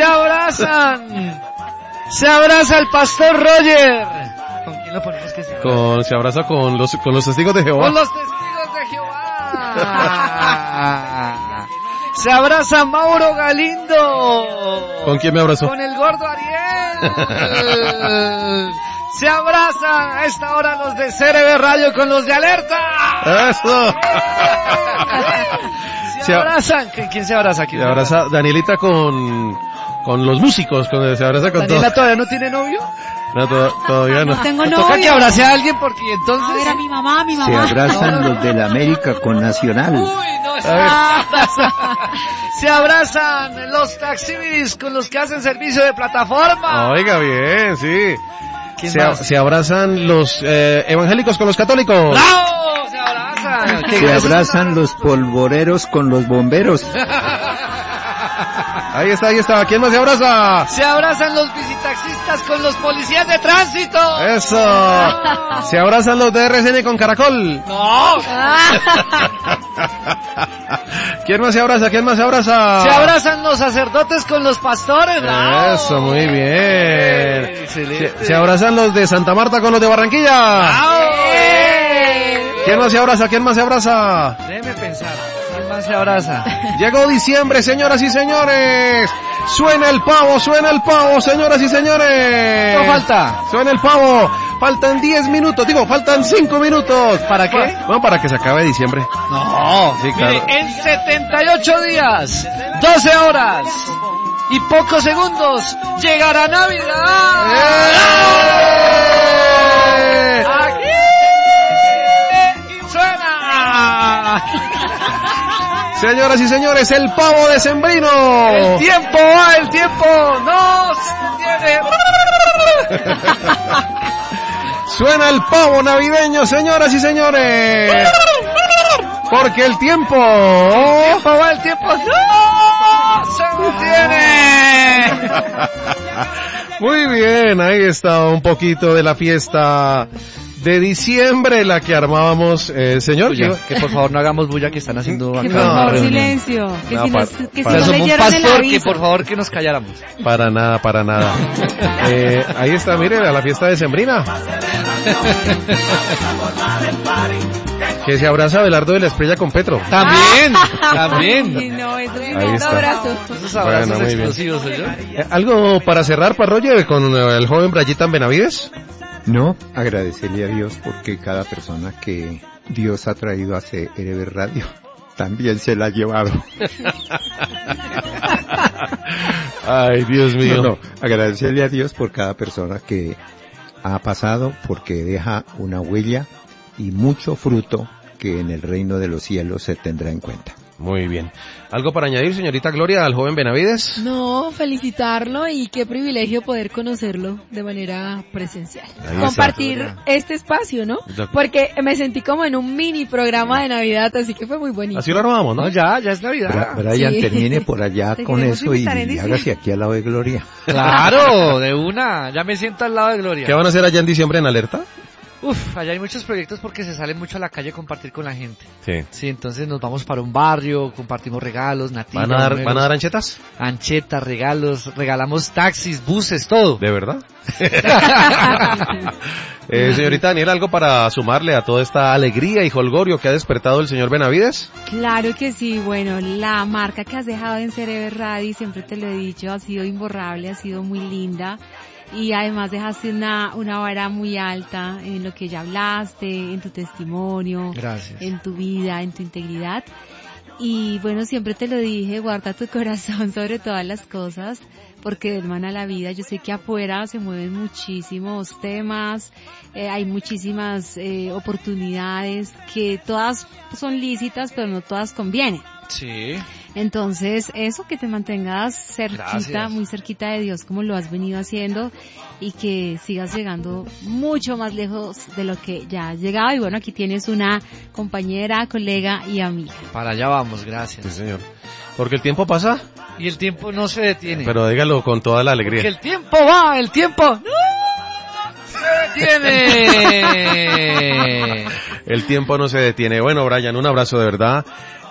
Se abraza el pastor Roger. ¿Con quién lo ponemos que se abraza? Se abraza con los testigos de Jehová. Con los testigos de Jehová. Se abraza Mauro Galindo. ¿Con quién me abrazó? Con el gordo Ariel. Se abrazan a esta hora los de CRB Radio con los de Alerta. ¡Eso! Se abrazan. ¿Quién se abraza aquí? Se abraza Danielita con los músicos. Se abraza con ¿Daniela todo. todavía no tiene novio? No, todavía no. No tengo Me toca novio. que abrace a alguien porque entonces... A ver, a mi mamá. Se abrazan los de la América con Nacional. Uy, no, se abrazan los taxis con los que hacen servicio de plataforma. Oiga, bien, sí. ¿Quién Se abrazan los evangélicos con los católicos. ¡Bravo! Se abrazan. Se abrazan los polvoreros con los bomberos. Ahí está. ¿Quién más se abraza? Se abrazan los visitaxistas con los policías de tránsito. Eso. Se abrazan los de RCN con Caracol. No. ¿Quién más se abraza? Se abrazan los sacerdotes con los pastores. ¡Bravo! Eso, muy bien. Excelente. Se abrazan los de Santa Marta con los de Barranquilla. ¡Bravo! ¿Quién más se abraza? Déjeme pensar. ¿Quién más se abraza? Llegó diciembre, señoras y señores. Suena el pavo, señoras y señores. ¿Cuánto falta? Suena el pavo. Faltan 10 minutos, faltan 5 minutos. ¿Para qué? Bueno, para que se acabe diciembre. No, sí, claro. Mire, en 78 días, 12 horas y pocos segundos llegará Navidad. Aquí suena. Señoras y señores, el pavo decembrino. El tiempo nos tiene. Suena el pavo navideño, señoras y señores. Porque el tiempo El tiempo no se detiene. Muy bien, ahí está un poquito de la fiesta de diciembre, la que armábamos, señor. Que por favor no hagamos bulla, que están haciendo acá Que por una favor, reunión. silencio. Que No, si para- nos, que para- si no Somos un leyeron el pastor, que aviso. por favor que nos calláramos. Para nada. Ahí está, mire, a la fiesta decembrina. Que se abraza Abelardo de la Estrella con Petro. También. Sí, no, eso es Ahí un está. abrazo. Esos abrazos Bueno, muy bien. explosivos, ¿oyó? ¿Algo para cerrar, Parroye, con el joven Brayitan Benavides? No, agradecerle a Dios porque cada persona que Dios ha traído a CRB Radio también se la ha llevado. Ay, Dios mío. No, agradecerle a Dios por cada persona que ha pasado, porque deja una huella y mucho fruto que en el reino de los cielos se tendrá en cuenta. Muy bien. ¿Algo para añadir, señorita Gloria, al joven Benavides? No, felicitarlo y qué privilegio poder conocerlo de manera presencial. Ahí Compartir está. este espacio, ¿no? Porque me sentí como en un mini programa de Navidad, así que fue muy bonito. Así lo armamos, ¿no? No, ya es Navidad. Brian, Sí. termine por allá Te con queremos eso y invitar en diciembre. hágase aquí al lado de Gloria. Claro, de una. Ya me siento al lado de Gloria. ¿Qué van a hacer allá en diciembre en Alerta? Uf, allá hay muchos proyectos porque se sale mucho a la calle a compartir con la gente. Sí. Sí, entonces nos vamos para un barrio, compartimos regalos, nativas, ¿Van a dar anchetas? anchetas, regalos, regalamos taxis, buses, todo. ¿De verdad? Señorita Daniela, ¿algo para sumarle a toda esta alegría y jolgorio que ha despertado el señor Benavides? Claro que sí, bueno, la marca que has dejado en Cereber Radio, siempre te lo he dicho, ha sido imborrable, ha sido muy linda. Y además dejaste una vara muy alta en lo que ya hablaste, en tu testimonio, Gracias. en tu vida, en tu integridad. Y bueno, siempre te lo dije, guarda tu corazón sobre todas las cosas, porque hermana la vida, yo sé que afuera se mueven muchísimos temas, hay muchísimas oportunidades que todas son lícitas, pero no todas convienen. Sí. Entonces, eso, que te mantengas cerquita, Gracias. muy cerquita de Dios como lo has venido haciendo y que sigas llegando mucho más lejos de lo que ya has llegado. Y bueno, aquí tienes una compañera, colega y amiga. Para allá vamos, gracias. Sí, señor. Porque el tiempo pasa, Y el tiempo no se detiene. pero dígalo con toda la Porque alegría. el tiempo va, el tiempo no se detiene. El tiempo no se detiene. Bueno, Brian, un abrazo de verdad.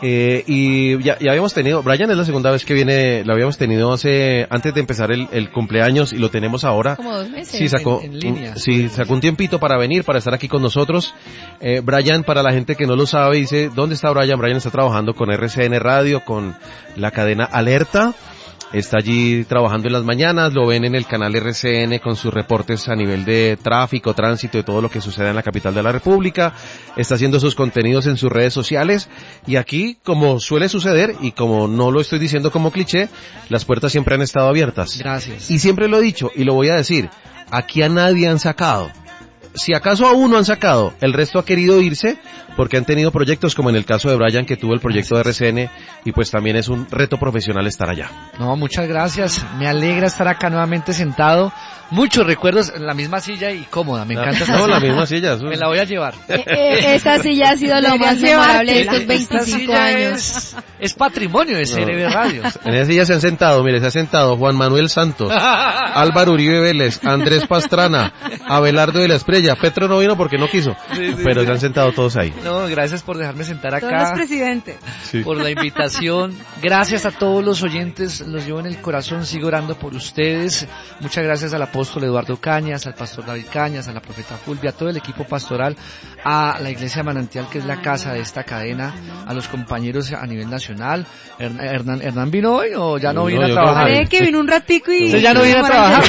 Y ya habíamos tenido, Brian es la segunda vez que viene, lo habíamos tenido antes de empezar el cumpleaños y lo tenemos ahora. Como 2 meses. Sí, sacó En línea. sacó un tiempito para venir, para estar aquí con nosotros. Brian, para la gente que no lo sabe, dice, ¿dónde está Brian? Brian está trabajando con RCN Radio, con la cadena Alerta. Está allí trabajando en las mañanas, lo ven en el canal RCN con sus reportes a nivel de tráfico, tránsito y todo lo que sucede en la capital de la República. Está haciendo sus contenidos en sus redes sociales y aquí, como suele suceder y como no lo estoy diciendo como cliché, las puertas siempre han estado abiertas. Gracias. Y siempre lo he dicho y lo voy a decir, aquí a nadie han sacado. Si acaso a uno han sacado, el resto ha querido irse porque han tenido proyectos como en el caso de Brian, que tuvo el proyecto de RCN, y pues también es un reto profesional estar allá. No, muchas gracias. Me alegra estar acá nuevamente sentado. Muchos recuerdos en la misma silla y cómoda. Me encanta esta No, la silla. misma silla. Me la voy a llevar. Esta silla ha sido lo más memorable de estos 25 años. Es patrimonio de CRB Radio. En esa silla se han sentado, mire, se ha sentado Juan Manuel Santos, Álvaro Uribe Vélez, Andrés Pastrana, Abelardo de la Espriella. Petro no vino porque no quiso, pero se han sentado todos ahí. No, gracias por dejarme sentar Todos los acá. presidentes. Sí. Por la invitación. Gracias a todos los oyentes, los llevo en el corazón, sigo orando por ustedes. Muchas gracias al apóstol Eduardo Cañas, al pastor David Cañas, a la profeta Fulvia, a todo el equipo pastoral, a la iglesia Manantial, que es la casa de esta cadena, a los compañeros a nivel nacional. ¿Hernán vino hoy o ya no vino a yo trabajar? creo Parece que vino un ratico y... Usted ya no viene a trabajar.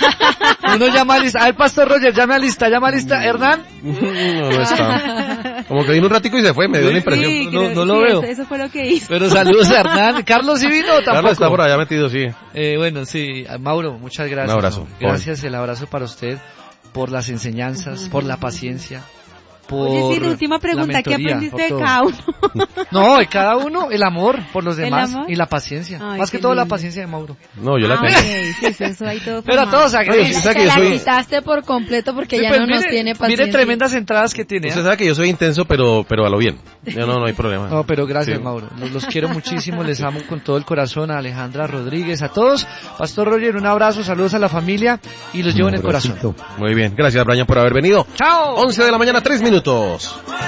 Uno llama a lista. Al pastor Roger, llama a lista. Hernán. No está. Como que vino un ratico y se fue, me dio la impresión. Sí, No, creo- no lo sí, veo. Eso fue lo que hizo. Pero saludos a Hernán. ¿Carlos sí vino o tampoco? Carlos está por allá metido, sí. Bueno, sí, Mauro, muchas gracias. Un abrazo. ¿no? Gracias, el abrazo para usted, por las enseñanzas, por la paciencia, por Oye, sí, la última la pregunta, ¿qué mentoría, aprendiste por de todo. cada uno? No, de cada uno, el amor por los ¿El demás amor? y la paciencia. Ay, Más que qué todo la lindo. paciencia de Mauro. No, yo la Ah, tengo. ok, sí, eso ahí todo Pero a formado. todos a Oye, Grace. usted sabe que Te yo la soy... quitaste por completo porque Sí, ya pues no nos mire, tiene paciencia. mire tremendas entradas que tiene. Usted ¿eh? sabe que yo soy intenso, pero a lo bien. Yo no hay problema. No, pero gracias, Sí. Mauro. Los quiero muchísimo, les amo con todo el corazón, a Alejandra Rodríguez, a todos. Pastor Roger, un abrazo, saludos a la familia y los llevo en el corazón. Abracito. Muy bien, gracias Brian por haber venido. ¡Chao! 11 de la mañana, 3 minutos.